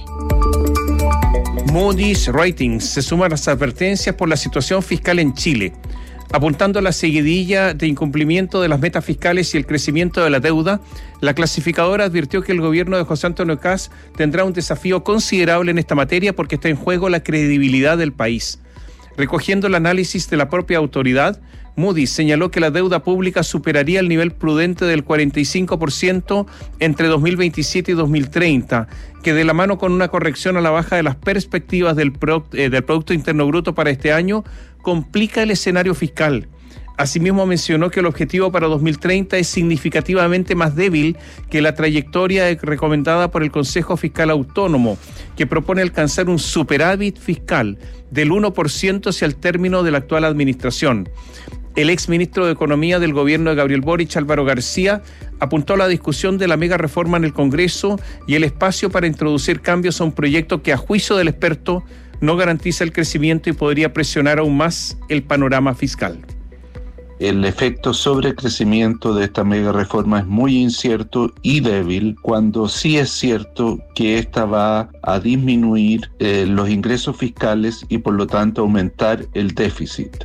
Moody's Ratings se suma a las advertencias por la situación fiscal en Chile. Apuntando a la seguidilla de incumplimiento de las metas fiscales y el crecimiento de la deuda, la clasificadora advirtió que el gobierno de José Antonio Cast tendrá un desafío considerable en esta materia porque está en juego la credibilidad del país. Recogiendo el análisis de la propia autoridad, Moody's señaló que la deuda pública superaría el nivel prudente del 45% entre 2027 y 2030, que de la mano con una corrección a la baja de las perspectivas del Producto Interno Bruto para este año, complica el escenario fiscal. Asimismo mencionó que el objetivo para 2030 es significativamente más débil que la trayectoria recomendada por el Consejo Fiscal Autónomo, que propone alcanzar un superávit fiscal del 1% hacia el término de la actual administración. El exministro de Economía del gobierno de Gabriel Boric, Álvaro García, apuntó a la discusión de la mega reforma en el Congreso y el espacio para introducir cambios a un proyecto que, a juicio del experto, no garantiza el crecimiento y podría presionar aún más el panorama fiscal. El efecto sobre el crecimiento de esta mega reforma es muy incierto y débil, cuando sí es cierto que esta va a disminuir los ingresos fiscales y por lo tanto aumentar el déficit.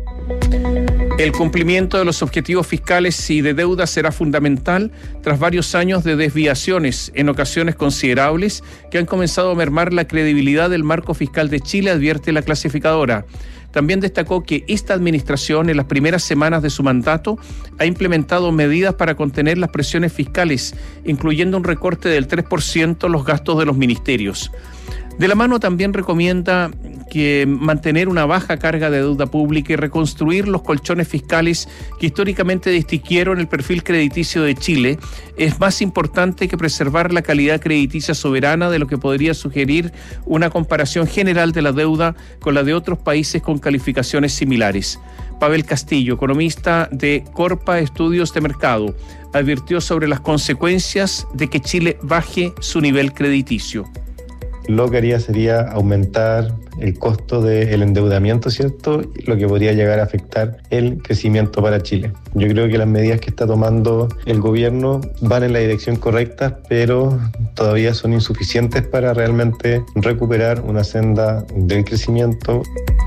El cumplimiento de los objetivos fiscales y de deuda será fundamental tras varios años de desviaciones, en ocasiones considerables, que han comenzado a mermar la credibilidad del marco fiscal de Chile, advierte la clasificadora. También destacó que esta administración, en las primeras semanas de su mandato, ha implementado medidas para contener las presiones fiscales, incluyendo un recorte del 3% en los gastos de los ministerios. De la mano también recomienda que mantener una baja carga de deuda pública y reconstruir los colchones fiscales que históricamente distinguieron el perfil crediticio de Chile es más importante que preservar la calidad crediticia soberana, de lo que podría sugerir una comparación general de la deuda con la de otros países con calificaciones similares. Pavel Castillo, economista de Corpa Estudios de Mercado, advirtió sobre las consecuencias de que Chile baje su nivel crediticio. Lo que haría sería aumentar el costo del endeudamiento, ¿cierto? Lo que podría llegar a afectar el crecimiento para Chile. Yo creo que las medidas que está tomando el gobierno van en la dirección correcta, pero todavía son insuficientes para realmente recuperar una senda del crecimiento.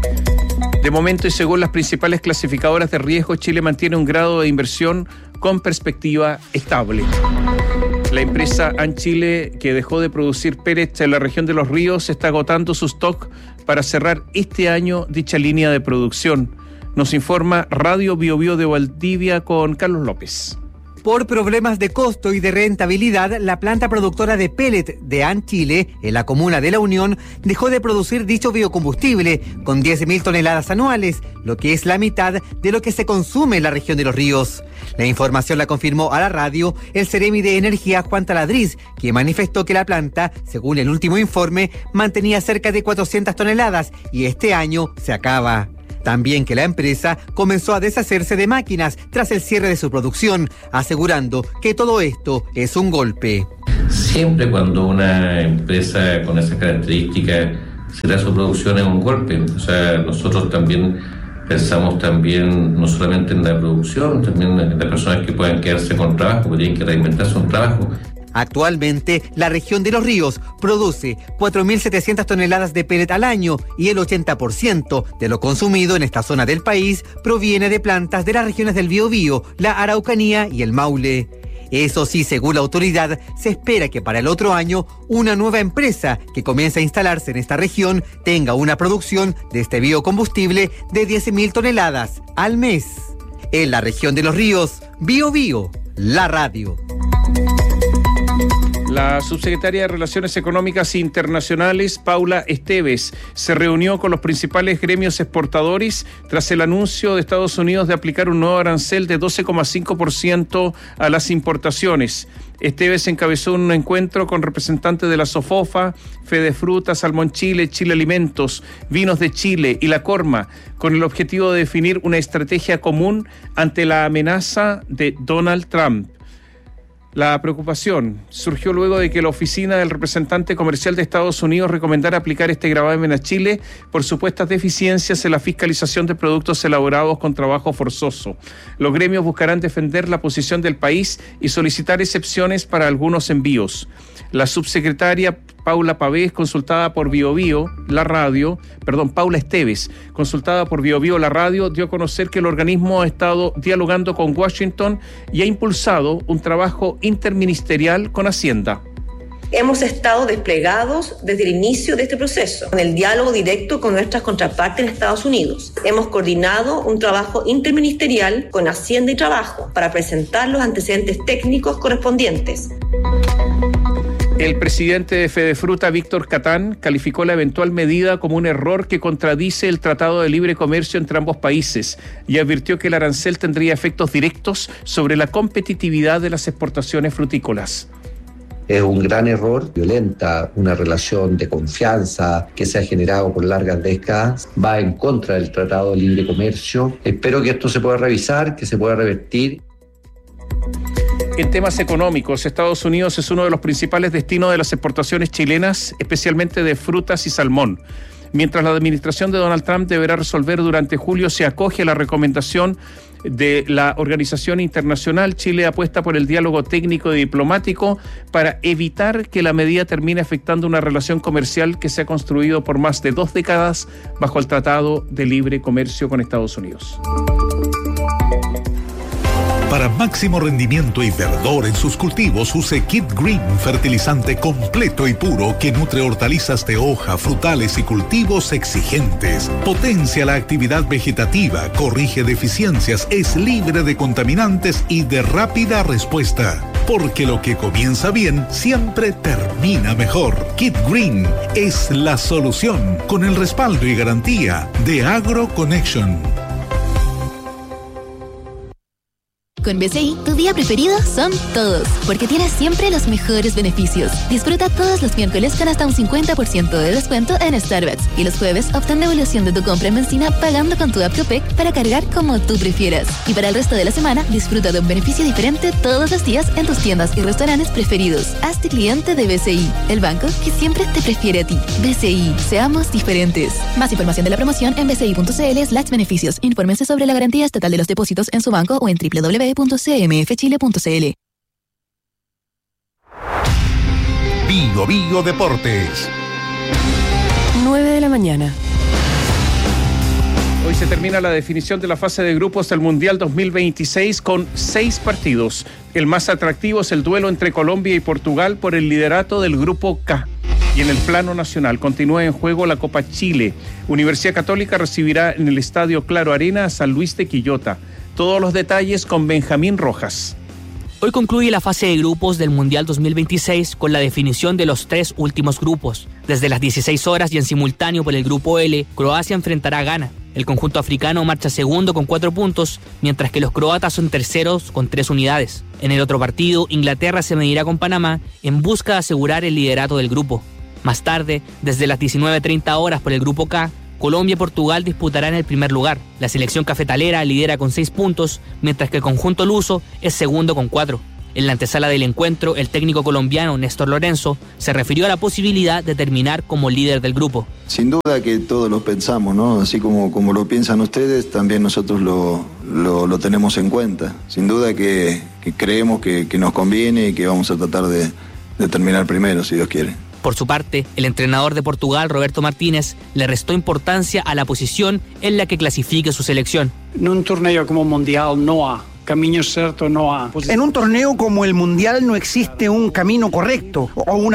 De momento, y según las principales clasificadoras de riesgo, Chile mantiene un grado de inversión con perspectiva estable. La empresa Anchile, que dejó de producir pellets en la región de Los Ríos, está agotando su stock para cerrar este año dicha línea de producción. Nos informa Radio Biobío de Valdivia con Carlos López. Por problemas de costo y de rentabilidad, la planta productora de pellet de Anchile, en la comuna de La Unión, dejó de producir dicho biocombustible con 10.000 toneladas anuales, lo que es la mitad de lo que se consume en la región de Los Ríos. La información la confirmó a la radio el Ceremi de Energía Juan Taladriz, quien manifestó que la planta, según el último informe, mantenía cerca de 400 toneladas y este año se acaba. También que la empresa comenzó a deshacerse de máquinas tras el cierre de su producción, asegurando que todo esto es un golpe. Siempre cuando una empresa con esas características cierra su producción es un golpe. O sea, nosotros también pensamos no solamente en la producción, también en las personas que puedan quedarse con trabajo, que tienen que reinventarse un trabajo. Actualmente, la región de Los Ríos produce 4.700 toneladas de pellet al año y el 80% de lo consumido en esta zona del país proviene de plantas de las regiones del Biobío, la Araucanía y el Maule. Eso sí, según la autoridad, se espera que para el otro año una nueva empresa que comience a instalarse en esta región tenga una producción de este biocombustible de 10.000 toneladas al mes. En la región de Los Ríos, Biobío, la radio. La subsecretaria de Relaciones Económicas Internacionales, Paula Esteves, se reunió con los principales gremios exportadores tras el anuncio de Estados Unidos de aplicar un nuevo arancel de 12,5% a las importaciones. Esteves encabezó un encuentro con representantes de la SOFOFA, Fedefruta, Salmón Chile, Chile Alimentos, Vinos de Chile y la Corma, con el objetivo de definir una estrategia común ante la amenaza de Donald Trump. La preocupación surgió luego de que la oficina del representante comercial de Estados Unidos recomendara aplicar este gravamen a Chile por supuestas deficiencias en la fiscalización de productos elaborados con trabajo forzoso. Los gremios buscarán defender la posición del país y solicitar excepciones para algunos envíos. La subsecretaria Paula Esteves, consultada por Biobío, la radio, dio a conocer que el organismo ha estado dialogando con Washington y ha impulsado un trabajo interministerial con Hacienda. Hemos estado desplegados desde el inicio de este proceso, en el diálogo directo con nuestras contrapartes en Estados Unidos. Hemos coordinado un trabajo interministerial con Hacienda y Trabajo para presentar los antecedentes técnicos correspondientes. El presidente de Fedefruta, Víctor Catán, calificó la eventual medida como un error que contradice el Tratado de Libre Comercio entre ambos países y advirtió que el arancel tendría efectos directos sobre la competitividad de las exportaciones frutícolas. Es un gran error, violenta una relación de confianza que se ha generado por largas décadas, va en contra del Tratado de Libre Comercio. Espero que esto se pueda revisar, que se pueda revertir. En temas económicos, Estados Unidos es uno de los principales destinos de las exportaciones chilenas, especialmente de frutas y salmón. Mientras la administración de Donald Trump deberá resolver durante julio si acoge a la recomendación de la organización internacional, Chile apuesta por el diálogo técnico y diplomático para evitar que la medida termine afectando una relación comercial que se ha construido por más de 2 décadas bajo el Tratado de Libre Comercio con Estados Unidos. Para máximo rendimiento y verdor en sus cultivos, use Kit Green, fertilizante completo y puro que nutre hortalizas de hoja, frutales y cultivos exigentes. Potencia la actividad vegetativa, corrige deficiencias, es libre de contaminantes y de rápida respuesta. porque lo que comienza bien siempre termina mejor. Kit Green es la solución, con el respaldo y garantía de AgroConnection. Con BCI, tu día preferido son todos, porque tienes siempre los mejores beneficios. Disfruta todos los miércoles con hasta un 50% de descuento en Starbucks. Y los jueves, obtén devolución de tu compra en benzina pagando con tu app Copec para cargar como tú prefieras. Y para el resto de la semana, disfruta de un beneficio diferente todos los días en tus tiendas y restaurantes preferidos. Hazte cliente de BCI, el banco que siempre te prefiere a ti. BCI, seamos diferentes. Más información de la promoción en bci.cl/beneficios. Infórmense sobre la garantía estatal de los depósitos en su banco o en www.cmfchile.cl. Bio Bio Deportes. 9 de la mañana. Hoy se termina la definición de la fase de grupos del Mundial 2026 con 6 partidos. El más atractivo es el duelo entre Colombia y Portugal por el liderato del Grupo K. Y en el plano nacional continúa en juego la Copa Chile. Universidad Católica recibirá en el Estadio Claro Arena a San Luis de Quillota. Todos los detalles con Benjamín Rojas. Hoy concluye la fase de grupos del Mundial 2026 con la definición de los 3 últimos grupos. Desde las 16 horas y en simultáneo por el Grupo L, Croacia enfrentará a Ghana. El conjunto africano marcha segundo con 4 puntos, mientras que los croatas son terceros con 3 unidades. En el otro partido, Inglaterra se medirá con Panamá en busca de asegurar el liderato del grupo. Más tarde, desde las 19:30 horas por el Grupo K, Colombia y Portugal disputarán el primer lugar. La selección cafetalera lidera con 6 puntos, mientras que el conjunto luso es segundo con 4. En la antesala del encuentro, el técnico colombiano Néstor Lorenzo se refirió a la posibilidad de terminar como líder del grupo. Sin duda que todos lo pensamos, ¿no? Así como lo piensan ustedes, también nosotros lo tenemos en cuenta. Sin duda que creemos que nos conviene y que vamos a tratar de terminar primero, si Dios quiere. Por su parte, el entrenador de Portugal, Roberto Martínez, le restó importancia a la posición en la que clasifique su selección. En un torneo como Mundial no hay camino cierto, no hay. En un torneo como el Mundial no existe un camino correcto o una